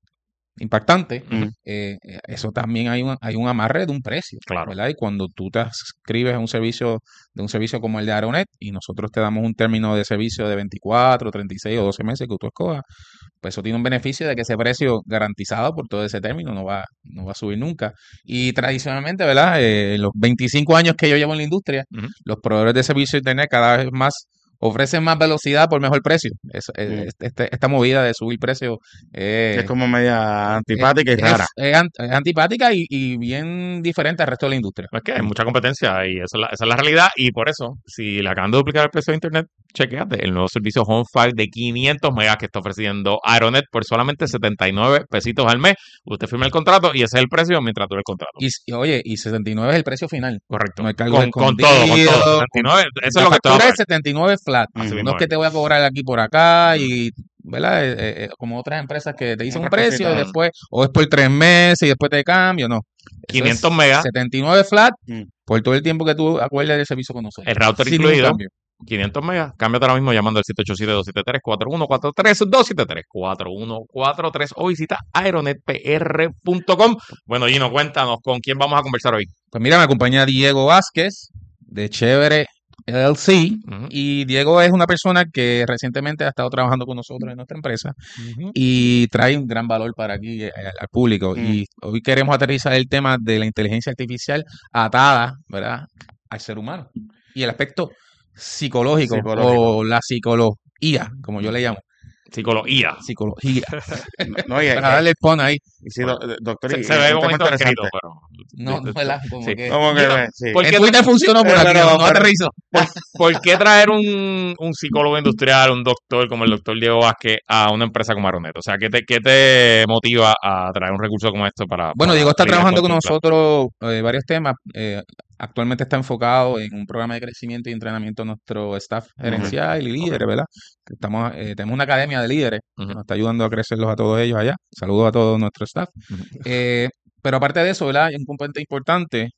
impactante, Mm. eh, eh, eso también hay un, hay un amarre de un precio, Claro. ¿verdad? Y cuando tú te inscribes a un servicio, de un servicio como el de Aeronet y nosotros te damos un término de servicio de veinticuatro, treinta y seis o doce meses que tú escojas, pues eso tiene un beneficio de que ese precio garantizado por todo ese término no va, no va a subir nunca. Y tradicionalmente, ¿verdad? Eh, en los veinticinco años que yo llevo en la industria, Ujú. los proveedores de servicio de Internet cada vez más ofrecen más velocidad por mejor precio. Es- eh, Mm. este- este- esta movida de subir precio eh, Es como media antipática y es, rara. es an- es antipática y, y bien diferente al resto de la industria. Es que hay mucha competencia y esa es la, esa es la realidad. Y por eso, si le acaban de duplicar el precio de Internet, chequeate el nuevo servicio Home Five de quinientos megas que está ofreciendo Aeronet por solamente setenta y nueve pesitos al mes. Usted firma el contrato y ese es el precio mientras dure el contrato. Y, y, oye, y sesenta y nueve es el precio final. Correcto. No hay cargo Con, con todo, con escondido, todo. con- setenta y nueve, eso es La lo que te va a factura pagar. es setenta y nueve flat. Así No mismo es que es. te voy a cobrar aquí por acá y, ¿verdad? Eh, eh, eh, como otras empresas que te dicen un Otra precio y cosita. después, o es por tres meses y después te cambio, no. Eso es quinientos megas, setenta y nueve flat Mm. por todo el tiempo que tú acuerdes del servicio con nosotros. el router Sin ningún incluido. cambio. quinientos megas, cámbiate ahora mismo llamando al siete ocho siete, dos siete tres, cuatro uno cuatro tres, dos siete tres, cuatro uno cuatro tres o visita aeronet p r punto com. Bueno, Gino, cuéntanos con quién vamos a conversar hoy. Pues mira, me acompaña Diego Vázquez de Chévere L L C. Ujú. Y Diego es una persona que recientemente ha estado trabajando con nosotros en nuestra empresa Ujú. y trae un gran valor para aquí eh, al, al público. Mm. Y hoy queremos aterrizar el tema de la inteligencia artificial atada, ¿verdad?, al ser humano. Y el aspecto psicológico, Psicológico. o la psicología, como yo le llamo. Psicología. Psicología. No, y- Para darle el pon ahí. y sí, do- doctor, Se, y- se y ve un tema bonito escrito, interesante. pero... No, no, ¿verdad? Como Sí. que... ¿Cómo que Gino, ve? Sí. ¿por En qué Twitter funcionó, pero Pero aquí no, no, no pero- aterrizó. ¿Por, por qué traer un, un psicólogo industrial, un doctor como el doctor Diego Vázquez a una empresa como Aeronet? O sea, ¿qué te, qué te motiva a traer un recurso como esto para... Bueno, para Diego está lidiar trabajando con tu plan? nosotros eh, varios temas. Eh, actualmente está enfocado en un programa de crecimiento y entrenamiento de nuestro staff gerencial y líderes, ¿verdad? Estamos, eh, tenemos una academia de líderes que Ujú. nos está ayudando a crecerlos a todos ellos allá. Saludos a todo nuestro staff. Ujú. Eh, pero aparte de eso, ¿verdad? Un componente importante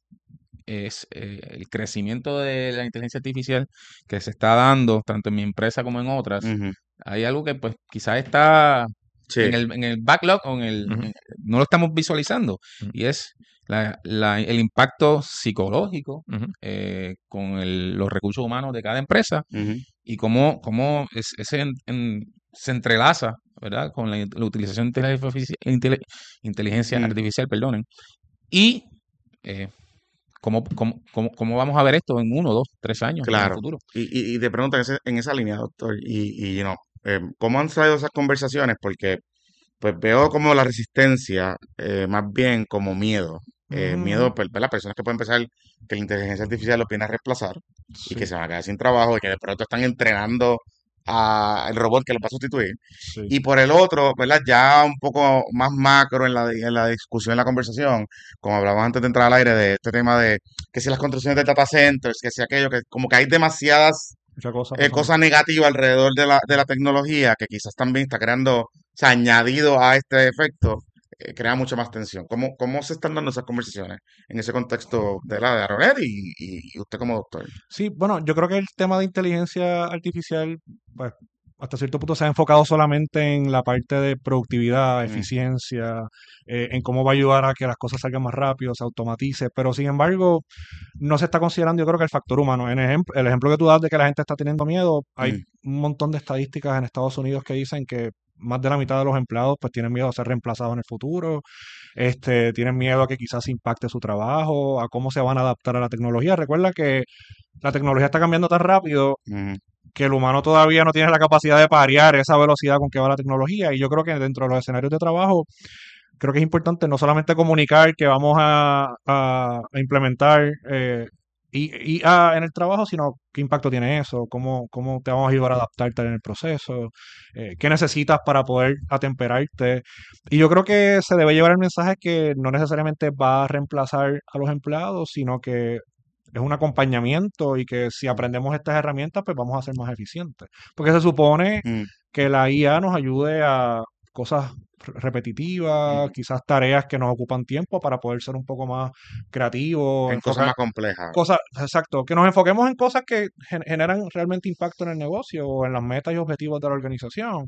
es eh, el crecimiento de la inteligencia artificial que se está dando tanto en mi empresa como en otras. Ujú. Hay algo que pues quizás está Sí. en el, en el backlog o en el, Ujú. en- no lo estamos visualizando, Ujú. y es la, la- el impacto psicológico Ujú. eh, con el- los recursos humanos de cada empresa Ujú. y cómo, cómo es- ese en- en- se entrelaza, ¿verdad?, con la, la utilización de inteligencia, artifici- intele- inteligencia Mm. artificial, perdonen, y eh, cómo, cómo, cómo, cómo vamos a ver esto en uno, dos, tres años en el Claro. futuro. Y, y, y te pregunto en, ese- en esa línea, doctor, y, y you know, eh, ¿cómo han salido esas conversaciones? Porque pues veo como la resistencia, eh, más bien como miedo. Eh, Ujú. miedo, per- ¿verdad? Personas que pueden pensar que la inteligencia artificial los viene a reemplazar y que Sí. se van a quedar sin trabajo y que de pronto están entrenando al robot que los va a sustituir. Sí. Y por el otro, ¿verdad? Ya un poco más macro en la, en la discusión, en la conversación, como hablábamos antes de entrar al aire, de este tema de que si las construcciones de data centers, que si aquello, que como que hay demasiadas Mucha cosa eh, pasando. cosas negativas alrededor de la, de la tecnología que quizás también está creando, o sea, añadido a este efecto, eh, crea mucha más tensión. ¿Cómo, cómo se están dando esas conversaciones en ese contexto de la de Aronet y, y, y usted como doctor? Sí, bueno, yo creo que el tema de inteligencia artificial, pues, hasta cierto punto se ha enfocado solamente en la parte de productividad, Mm. eficiencia, eh, en cómo va a ayudar a que las cosas salgan más rápido, se automatice, pero sin embargo, no se está considerando, yo creo que el factor humano. En ejem- el ejemplo que tú das de que la gente está teniendo miedo, hay Mm. un montón de estadísticas en Estados Unidos que dicen que más de la mitad de los empleados pues tienen miedo a ser reemplazados en el futuro, este, tienen miedo a que quizás impacte su trabajo, a cómo se van a adaptar a la tecnología. Recuerda que la tecnología está cambiando tan rápido Ujú. que el humano todavía no tiene la capacidad de parear esa velocidad con que va la tecnología. Y yo creo que dentro de los escenarios de trabajo, creo que es importante no solamente comunicar que vamos a, a- a implementar eh, I- IA en el trabajo, sino qué impacto tiene eso, cómo, cómo te vamos a ayudar a adaptarte en el proceso, eh, qué necesitas para poder atemperarte. Y yo creo que se debe llevar el mensaje que no necesariamente va a reemplazar a los empleados, sino que es un acompañamiento y que si aprendemos estas herramientas, pues vamos a ser más eficientes. Porque se supone Mm. que la I A nos ayude a cosas re- repetitivas, quizás tareas que nos ocupan tiempo para poder ser un poco más creativos, En cosas enfocar más complejas. cosas, exacto, que nos enfoquemos en cosas que gen- generan realmente impacto en el negocio o en las metas y objetivos de la organización.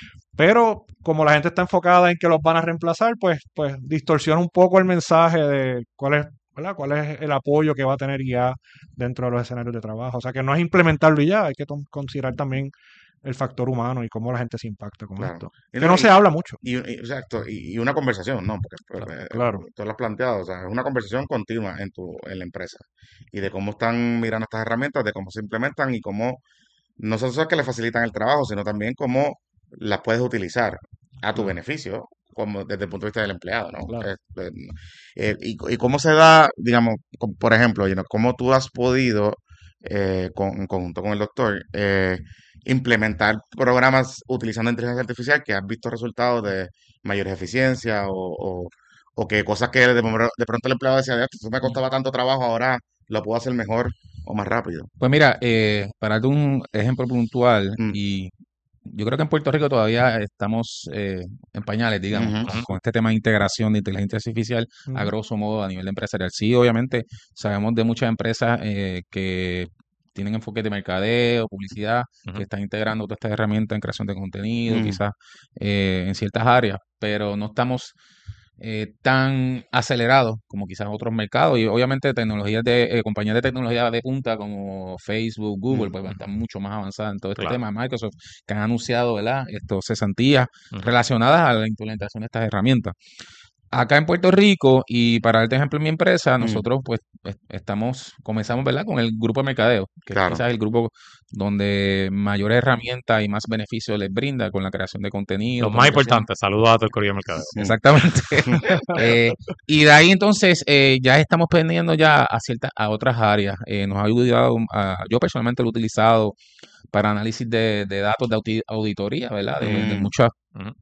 Pero como la gente está enfocada en que los van a reemplazar, pues, pues distorsiona un poco el mensaje de cuál es, ¿verdad? Cuál es el apoyo que va a tener I A dentro de los escenarios de trabajo. O sea, que no es implementarlo y ya, hay que tom- considerar también el factor humano y cómo la gente se impacta con Claro. esto. Y Que no, no y, se habla mucho. y- y- exacto, y, y una conversación, ¿no? Porque eh, Claro. tú lo has planteado, o sea, es una conversación continua en tu, en la empresa. Y de cómo están mirando estas herramientas, de cómo se implementan y cómo no solo es que le facilitan el trabajo, sino también cómo las puedes utilizar a tu Claro. beneficio, como desde el punto de vista del empleado, ¿no? Claro. Este, eh, y, y cómo se da, digamos, com- por ejemplo, you know, cómo tú has podido, eh, con, en conjunto con el doctor, eh, implementar programas utilizando inteligencia artificial que has visto resultados de mayor eficiencia o, o, o que cosas que de, momento- de pronto el empleado decía, esto me costaba tanto trabajo, ahora lo puedo hacer mejor o más rápido. Pues mira, eh, para darte un ejemplo puntual, Mm. y yo creo que en Puerto Rico todavía estamos eh, en pañales, digamos, Ujú. con, con este tema de integración de inteligencia artificial a Ujú. grosso modo a nivel empresarial. Sí, obviamente sabemos de muchas empresas eh, que tienen enfoques de mercadeo, publicidad, Ujú. que están integrando todas estas herramientas en creación de contenido, Ujú. quizás eh, en ciertas áreas, pero no estamos eh, tan acelerados como quizás otros mercados. Y obviamente tecnologías de eh, compañías de tecnología de punta como Facebook, Google, Mm. pues están mucho más avanzadas en todo este Claro. tema. Microsoft, que han anunciado, ¿verdad? Estos cesantías Ujú. relacionadas a la implementación de estas herramientas. Acá en Puerto Rico, y para darte ejemplo en mi empresa, Mm. nosotros pues es- estamos, comenzamos, ¿verdad? Con el grupo de mercadeo, que es Claro. quizás el grupo donde mayores herramientas y más beneficios les brinda con la creación de contenido, Lo más comunicación. importante, saludos a todo el Corillo de Mercadeo. Mm. Exactamente. Eh, y de ahí entonces eh, ya estamos pendiendo ya a ciertas, a otras áreas. Eh, nos ha ayudado, a- yo personalmente lo he utilizado para análisis de, de datos de audi- auditoría, ¿verdad? De, de Mm. muchas Ujú.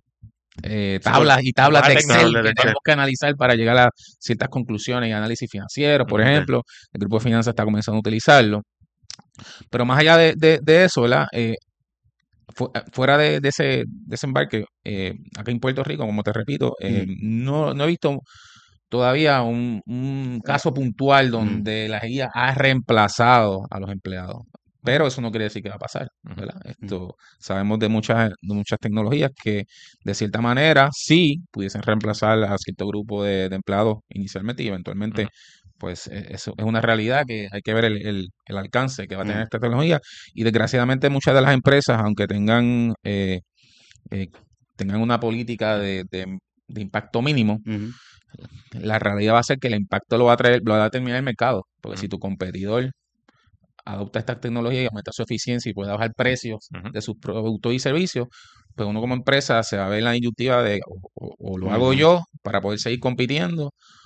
eh, Sí, por- tablas y tablas lenguaje de Excel tablas de que Excel. tenemos que analizar para llegar a ciertas conclusiones y análisis financieros, por Ujú. Ok. ejemplo. El grupo de finanzas está comenzando a utilizarlo. Pero más allá de, de- de eso, ¿verdad? Eh, fu- eh, fuera de, de ese desembarque, eh, acá en Puerto Rico, como te repito, eh, Mm. no, no he visto todavía un, un caso puntual Mm. donde la I A ha reemplazado a los empleados. Pero eso no quiere decir que va a pasar, Ujú. ¿verdad? Esto, sabemos de muchas, de muchas tecnologías que de cierta manera sí pudiesen reemplazar a cierto grupo de, de empleados inicialmente y eventualmente, Ujú. pues eh, eso es una realidad que hay que ver el, el- el alcance que va a tener Mm. esta tecnología. Y desgraciadamente muchas de las empresas, aunque tengan, eh, eh, tengan una política de, de- de impacto mínimo, Ujú. la realidad va a ser que el impacto lo va a traer, lo va a determinar el mercado. Porque Ujú. si tu competidor adopta esta tecnología y aumenta su eficiencia y puede bajar precios Ujú. de sus productos y servicios, pues uno como empresa se va a ver en la disyuntiva de o, o- o lo hago Ujú. yo para poder seguir compitiendo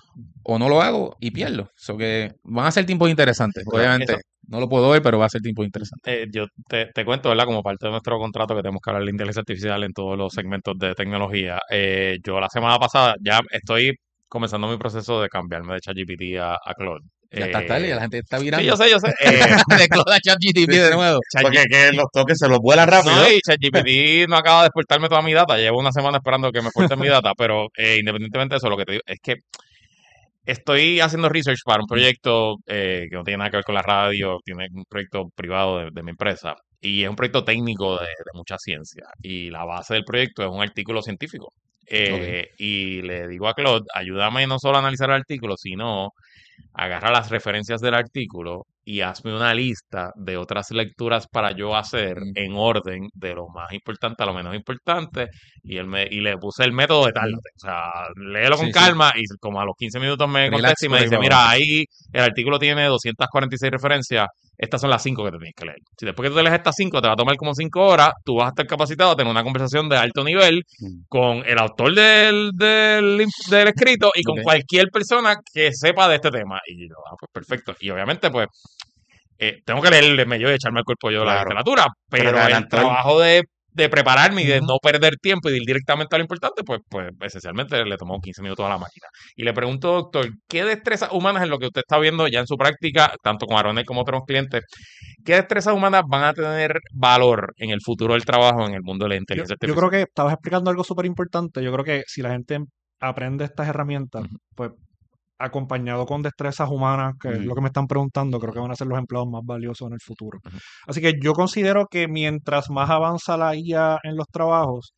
o no lo hago y pierdo. So que van a ser tiempos interesantes. Bueno, Obviamente eso- no lo puedo ver, pero va a ser tiempos interesantes. Eh, yo te, te cuento, ¿verdad? Como parte de nuestro contrato que tenemos que hablar de inteligencia artificial en todos los segmentos de tecnología. eh, yo la semana pasada ya estoy comenzando mi proceso de cambiarme de ChatGPT a, a Claude. Ya está tarde, ya la gente está virando. Sí, yo sé, yo sé. Eh, de Claude a ChatGPT de nuevo. Porque que los toques se los vuelan rápido. No, y ChatGPT no acaba de exportarme toda mi data. Llevo una semana esperando que me exporten mi data, pero eh, independientemente de eso, lo que te digo es que estoy haciendo research para un proyecto eh, que no tiene nada que ver con la radio, tiene un proyecto privado de, de mi empresa y es un proyecto técnico de, de mucha ciencia y la base del proyecto es un artículo científico. Eh, Y le digo a Claude, ayúdame no solo a analizar el artículo, sino agarra las referencias del artículo y hazme una lista de otras lecturas para yo hacer en orden de lo más importante a lo menos importante y él me y le puse el método de tal, o sea, léelo con Sí, sí. calma y como a los quince minutos me Relax contesta y me por ahí dice, para mira, abajo". ahí el artículo tiene doscientas cuarenta y seis referencias, estas son las cinco que te tienes que leer. Si después que tú te lees estas cinco te va a tomar como cinco horas, tú vas a estar capacitado a tener una conversación de alto nivel con el autor del, del, del escrito y con Ok. cualquier persona que sepa de este tema. Y yo, ah, pues perfecto. Y obviamente, pues, eh, tengo que leerme yo y echarme al cuerpo yo la Claro. literatura, Pero pero te el adelantó el- trabajo de, de prepararme y de Ujú. no perder tiempo y de ir directamente a lo importante, pues, pues esencialmente le tomó quince minutos a la máquina. Y le pregunto, doctor, ¿qué destrezas humanas en lo que usted está viendo ya en su práctica, tanto con Aronet como otros clientes, qué destrezas humanas van a tener valor en el futuro del trabajo en el mundo de la Yo, inteligencia yo artificial? creo que estabas explicando algo súper importante. Yo creo que si la gente aprende estas herramientas, pues acompañado con destrezas humanas, que es Ujú. lo que me están preguntando, creo que van a ser los empleados más valiosos en el futuro. Así que yo considero que mientras más avanza la I A en los trabajos,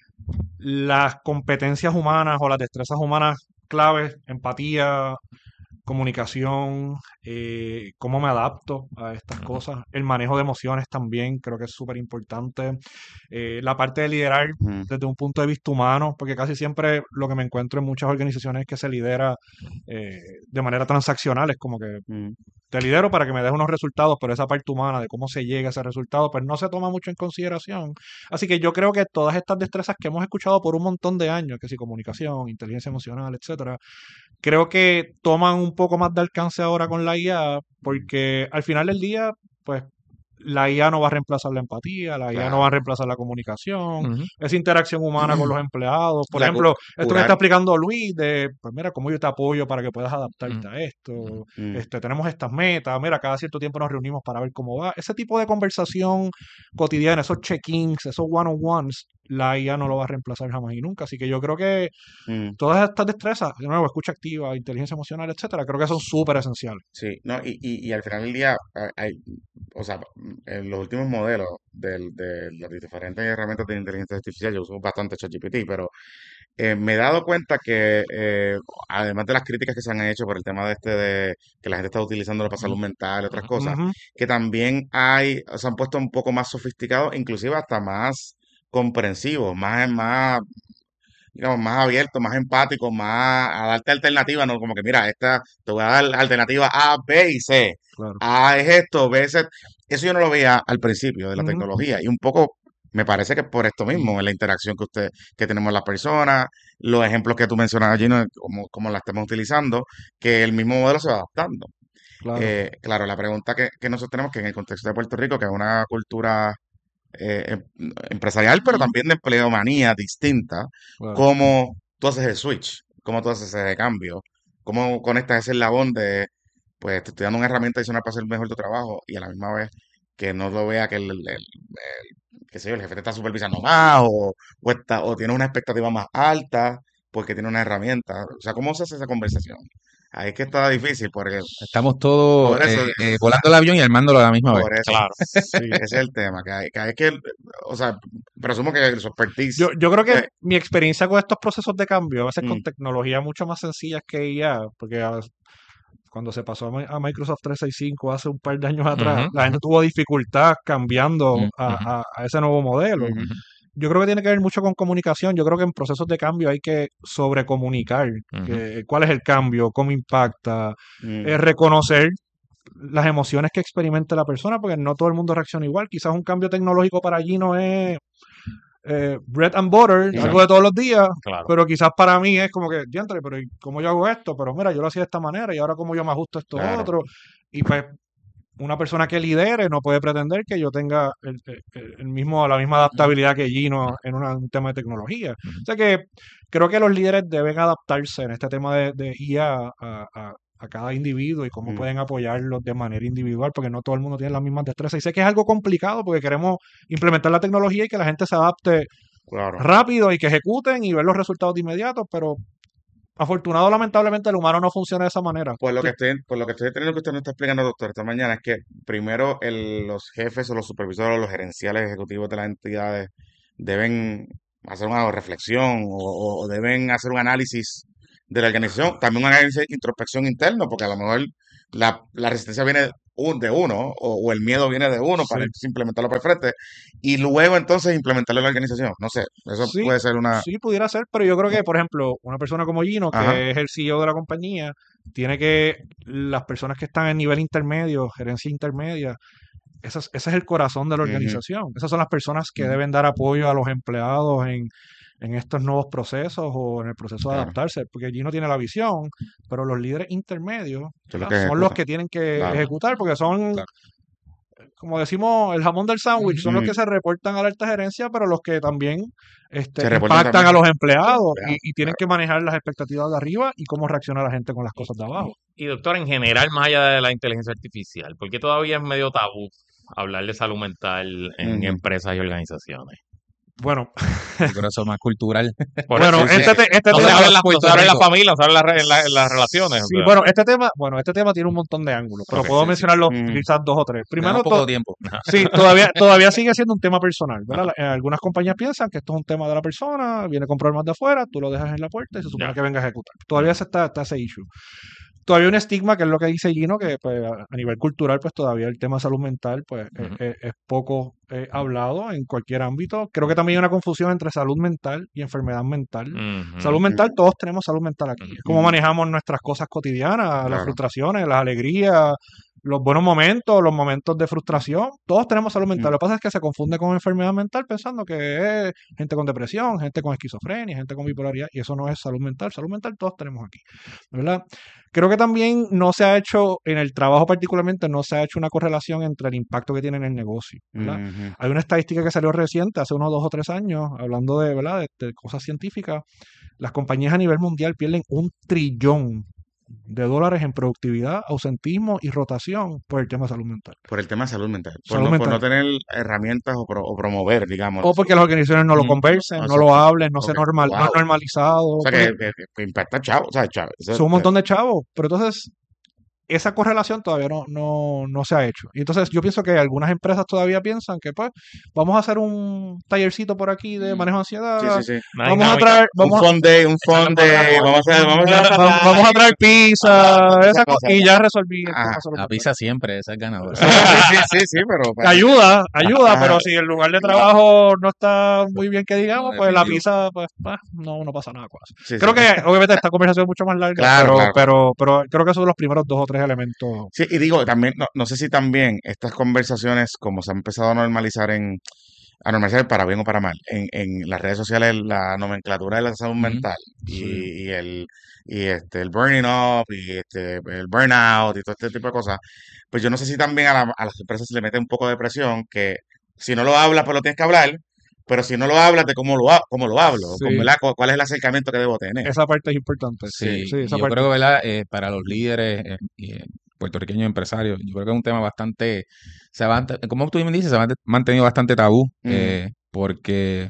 las competencias humanas o las destrezas humanas claves, empatía, comunicación, eh, cómo me adapto a estas cosas, el manejo de emociones también creo que es súper importante, eh, la parte de liderar Ujú. desde un punto de vista humano, porque casi siempre lo que me encuentro en muchas organizaciones es que se lidera eh, de manera transaccional, es como que Ujú. te lidero para que me des unos resultados, pero esa parte humana de cómo se llega a ese resultado, pues no se toma mucho en consideración. Así que yo creo que todas estas destrezas que hemos escuchado por un montón de años, que si comunicación, inteligencia emocional, etcétera, creo que toman un poco más de alcance ahora con la I A, porque al final del día, pues la I A no va a reemplazar la empatía, la I A no Claro. va a reemplazar la comunicación, Ujú. esa interacción humana con los empleados. Por La cu- ejemplo, esto que curar. está explicando Luis de, pues mira, cómo yo te apoyo para que puedas adaptarte Ujú. a esto. Mm. Este, tenemos estas metas, mira, cada cierto tiempo nos reunimos para ver cómo va. Ese tipo de conversación cotidiana, esos check-ins, esos one-on-ones, la I A no lo va a reemplazar jamás y nunca. Así que yo creo que Mm. todas estas destrezas, de nuevo, escucha activa, inteligencia emocional, etcétera, creo que son súper esenciales. Sí, no, y, y, y al final del día, hay, hay- o sea, en los últimos modelos del- de las diferentes herramientas de inteligencia artificial, yo uso bastante ChatGPT, pero eh, me he dado cuenta que, eh, además de las críticas que se han hecho por el tema de este de que la gente está utilizándolo para salud mental y otras cosas, Ujú. que también hay, se han puesto un poco más sofisticados, inclusive hasta más comprensivos, más, más digamos, más abierto, más empático, más a darte alternativas, ¿no? Como que mira, esta, te voy a dar alternativa A, B y C. Claro. A es esto, B es et- Eso yo no lo veía al principio de la Ujú. tecnología. Y un poco me parece que por esto mismo, en la interacción que usted, que tenemos las personas, los ejemplos que tú mencionas allí, ¿no? como, como la estamos utilizando, que el mismo modelo se va adaptando. Claro. Eh, claro, la pregunta que, que nosotros tenemos, que en el contexto de Puerto Rico, que es una cultura eh, em- empresarial, pero también de empleomanía distinta, Claro. cómo tú haces el switch, cómo tú haces ese cambio, cómo conectas ese eslabón de, pues te estoy dando una herramienta adicional para hacer mejor tu trabajo y a la misma vez que no lo vea que el, el, el- qué sé yo, el jefe te está supervisando más o, o, está, o tiene una expectativa más alta porque tiene una herramienta. O sea, ¿cómo se hace esa conversación? Ahí es que está difícil porque Estamos todos por eso, eh, eh, volando el avión y armándolo a la misma vez. por eso, Claro. sí, ese es el tema, que hay, que hay que, o sea, presumo que su expertise, Yo, yo creo que eh, mi experiencia con estos procesos de cambio, a veces con mm, tecnología mucho más sencillas que I A, porque a- cuando se pasó a Mi- a Microsoft trescientos sesenta y cinco hace un par de años atrás, Ujú, la gente tuvo dificultad cambiando Mm, a, ujú, a- a ese nuevo modelo. ujú, ujú, Yo creo que tiene que ver mucho con comunicación. Yo creo que en procesos de cambio hay que sobrecomunicar ujú. que- cuál es el cambio, cómo impacta, mm, eh, reconocer las emociones que experimente la persona, porque no todo el mundo reacciona igual. Quizás un cambio tecnológico para allí no es eh, bread and butter, Exacto. algo de todos los días, Claro. pero quizás para mí es como que, diantre, pero ¿y ¿cómo yo hago esto? Pero mira, yo lo hacía de esta manera y ahora cómo yo me ajusto a esto Claro. otro. Y pues una persona que lidere no puede pretender que yo tenga el, el- el mismo, la misma adaptabilidad que Gino en una- un tema de tecnología. O sea que creo que los líderes deben adaptarse en este tema de, de I A a, a- a- a cada individuo y cómo Mm. pueden apoyarlos de manera individual, porque no todo el mundo tiene las mismas destrezas. Y sé que es algo complicado porque queremos implementar la tecnología y que la gente se adapte Claro. rápido y que ejecuten y ver los resultados de inmediato, pero afortunado lamentablemente el humano no funciona de esa manera. Pues lo que estoy, pues lo que estoy teniendo que usted nos está explicando, doctor, esta mañana es que primero el- los jefes o los supervisores o los gerenciales ejecutivos de las entidades deben hacer una reflexión o, o- o deben hacer un análisis de la organización, también un análisis de introspección interno, porque a lo mejor la, la resistencia viene un- de uno o, o el miedo viene de uno para Sí. entonces implementarlo por el frente y luego entonces implementarlo en la organización. No sé, eso Sí, puede ser una... sí, pudiera ser, pero yo creo que, por ejemplo, una persona como Gino, que Ajá. es el C E O de la compañía, tiene que, las personas que están en nivel intermedio, gerencia intermedia, ese es, ese es el corazón de la Ujú. organización. Esas son las personas que Ujú. deben dar apoyo a los empleados en, en estos nuevos procesos o en el proceso de Claro. adaptarse, porque Gino tiene la visión, pero los líderes intermedios Son los ¿verdad? que son los ejecutan. que tienen que Claro. ejecutar, porque son, Claro. como decimos, el jamón del sándwich, son los Ujú. que se reportan a la alta gerencia, pero los que también este, Se reportan impactan a también. los empleados Claro, y, y tienen que manejar las expectativas de arriba y cómo reacciona la gente con las cosas de abajo. Y doctor, en general, más allá de la inteligencia artificial, ¿por qué todavía es medio tabú hablar de salud mental en Ujú. empresas y organizaciones? Bueno, Yo creo que eso es más cultural. Por bueno, eso, sí, este, sí. te- este No se tema, habla en la, no Puerto se habla en la Rico. familia, no se habla en, la re- en la- en las relaciones. o sí, sea. bueno, este tema, bueno, este tema tiene un montón de ángulos, pero Ok, puedo sí, sí. mencionarlos Mm. quizás dos o tres. Me da Primero, un poco to- de tiempo. sí, todavía, todavía sigue siendo un tema personal, ¿verdad? Eh, Algunas compañías piensan que esto es un tema de la persona, viene con problemas de afuera, tú lo dejas en la puerta y se supone Ya. que venga a ejecutar. Todavía se está, está ese issue. Todavía hay un estigma, que es lo que dice Gino, que pues, a a nivel cultural, pues todavía el tema de salud mental pues, eh, Ujú. eh, es poco eh, hablado en cualquier ámbito. Creo que también hay una confusión entre salud mental y enfermedad mental. Ujú. Salud mental, todos tenemos salud mental aquí. Es cómo Ujú. manejamos nuestras cosas cotidianas, las Claro. frustraciones, las alegrías, los buenos momentos, los momentos de frustración. Todos tenemos salud mental. Mm. Lo que pasa es que se confunde con enfermedad mental pensando que es gente con depresión, gente con esquizofrenia, gente con bipolaridad, y eso no es salud mental. Salud mental todos tenemos aquí, ¿verdad? Creo que también no se ha hecho, en el trabajo particularmente, no se ha hecho una correlación entre el impacto que tiene en el negocio, ¿verdad? Ujú. Hay una estadística que salió reciente, hace unos dos o tres años, hablando de, ¿verdad? de, de cosas científicas. Las compañías a nivel mundial pierden un trillón de dólares en productividad, ausentismo y rotación por el tema de salud mental. Por el tema de salud mental. Por, Salud no, por no mental. tener herramientas o, pro- o promover, digamos. O porque las organizaciones no lo Mm, conversen, no exacto. lo hablen, no se Ok, normal, no es wow. normalizado. O sea, porque que, que- que impacta chavo, o sea, chavo. Eso- son un montón de chavos, pero entonces esa correlación todavía no, no, no se ha hecho. Y entonces yo pienso que algunas empresas todavía piensan que pues vamos a hacer un tallercito por aquí de manejo de ansiedad. Sí, sí, sí. Una Vamos a dinámica. traer, Un vamos a, fond day, un fond day, vamos a hacer, vamos a hacer va- vamos a traer pizza, Ah, esa esa co- cosa. y ya resolví el Ajá. tema salud La mental. pizza siempre, esa es ganadora. Sí, sí, sí, sí, pero... Que ayuda, ayuda, Ajá. pero si el lugar de trabajo no está muy bien que digamos, No, pues la definitivo. pizza, pues ah, no, no pasa nada con eso. Sí, Creo sí. que obviamente esta conversación es mucho más larga, Claro, pero, claro. pero, pero creo que esos son los primeros dos o tres elementos. Sí, y digo, también, no, no sé si también estas conversaciones, como se han empezado a normalizar en, a normalizar para bien o para mal, en, en las redes sociales, la nomenclatura de la salud Ujú. mental y, Sí. y el, y este, el burning up y este, el burnout y todo este tipo de cosas, pues yo no sé si también a, la- a las empresas se le mete un poco de presión que si no lo hablas, pues lo tienes que hablar, pero si no lo hablas, de cómo lo, ha- cómo lo hablo, Sí. con, ¿verdad? Cu- ¿Cuál es el acercamiento que debo tener? Esa parte es importante. Sí, Sí, y esa yo parte. creo que, ¿verdad? Eh, para los líderes eh, y, eh, puertorriqueños empresarios, yo creo que es un tema bastante, se ha, mant- como tú me dices, se ha mant- mantenido bastante tabú, Mm. eh, porque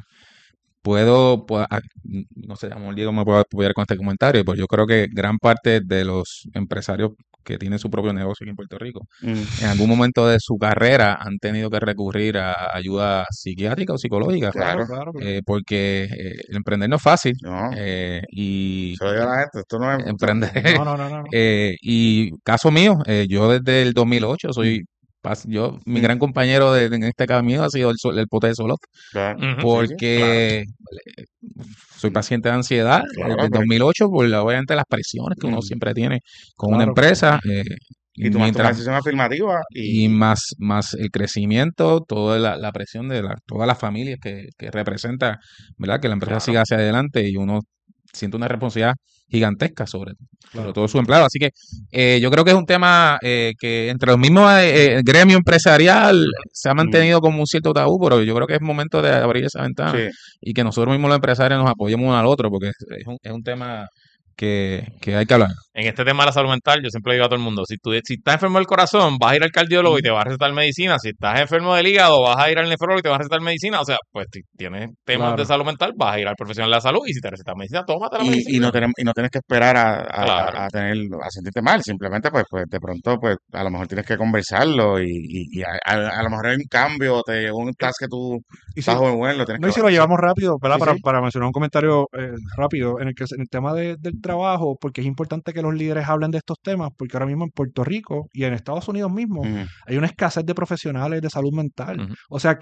puedo, puedo- ah, no sé, a lo mejor Diego me puede apoyar con este comentario, pero yo creo que gran parte de los empresarios que tienen su propio negocio aquí en Puerto Rico, Mm. en algún momento de su carrera han tenido que recurrir a ayuda psiquiátrica o psicológica, Claro. Claro, claro. eh, porque eh, el emprender no es fácil, No, eh, y se lo digo a la gente, esto no es... emprender, No, no, no, no. no. eh, y caso mío, eh, yo desde el dos mil ocho soy, pas- yo, mi Mm. gran compañero de, en este camino ha sido el, sol- el pote de Solot, Claro, Ujú. sí, sí, porque eh, soy paciente de ansiedad Claro, desde el pero- dos mil ocho, por la- obviamente las presiones que uno Mm. siempre tiene con una Claro. empresa, eh, Y tomaste una mientras decisión afirmativa y y más, más el crecimiento, toda la, la presión de la, todas las familias que, que representa, ¿verdad? Que la empresa siga claro, hacia adelante y uno siente una responsabilidad gigantesca sobre, sobre Claro. todo su empleado. Así que eh, yo creo que es un tema eh, que entre los mismos eh, eh, gremio empresarial se ha mm, mantenido como un cierto tabú, pero yo creo que es momento de abrir esa ventana sí, y que nosotros mismos los empresarios nos apoyemos uno al otro, porque es, es un, es un tema que, que hay que hablar. En este tema de la salud mental, yo siempre digo a todo el mundo, si tú si estás enfermo del corazón, vas a ir al cardiólogo y te va a recetar medicina. Si estás enfermo del hígado, vas a ir al nefrólogo y te va a recetar medicina. O sea, pues si tienes temas de Claro. salud mental, vas a ir al profesional de la salud y si te receta medicina, tómate la y, y medicina. no tenemos, y no tienes que esperar a, a, Claro. a- a tener, a sentirte mal, simplemente pues, pues de pronto pues a lo mejor tienes que conversarlo y, y, y a, a- a lo mejor hay un cambio, te llegó un task que tú Y estás si, joven, bueno, lo tienes no, que y si lo hacer. llevamos rápido, ¿verdad? Sí, Para, sí, para mencionar un comentario eh, rápido en el, que, en el tema de- del trabajo, porque es importante que los líderes hablen de estos temas, porque ahora mismo en Puerto Rico y en Estados Unidos mismo ujú, hay una escasez de profesionales de salud mental. Ujú. O sea,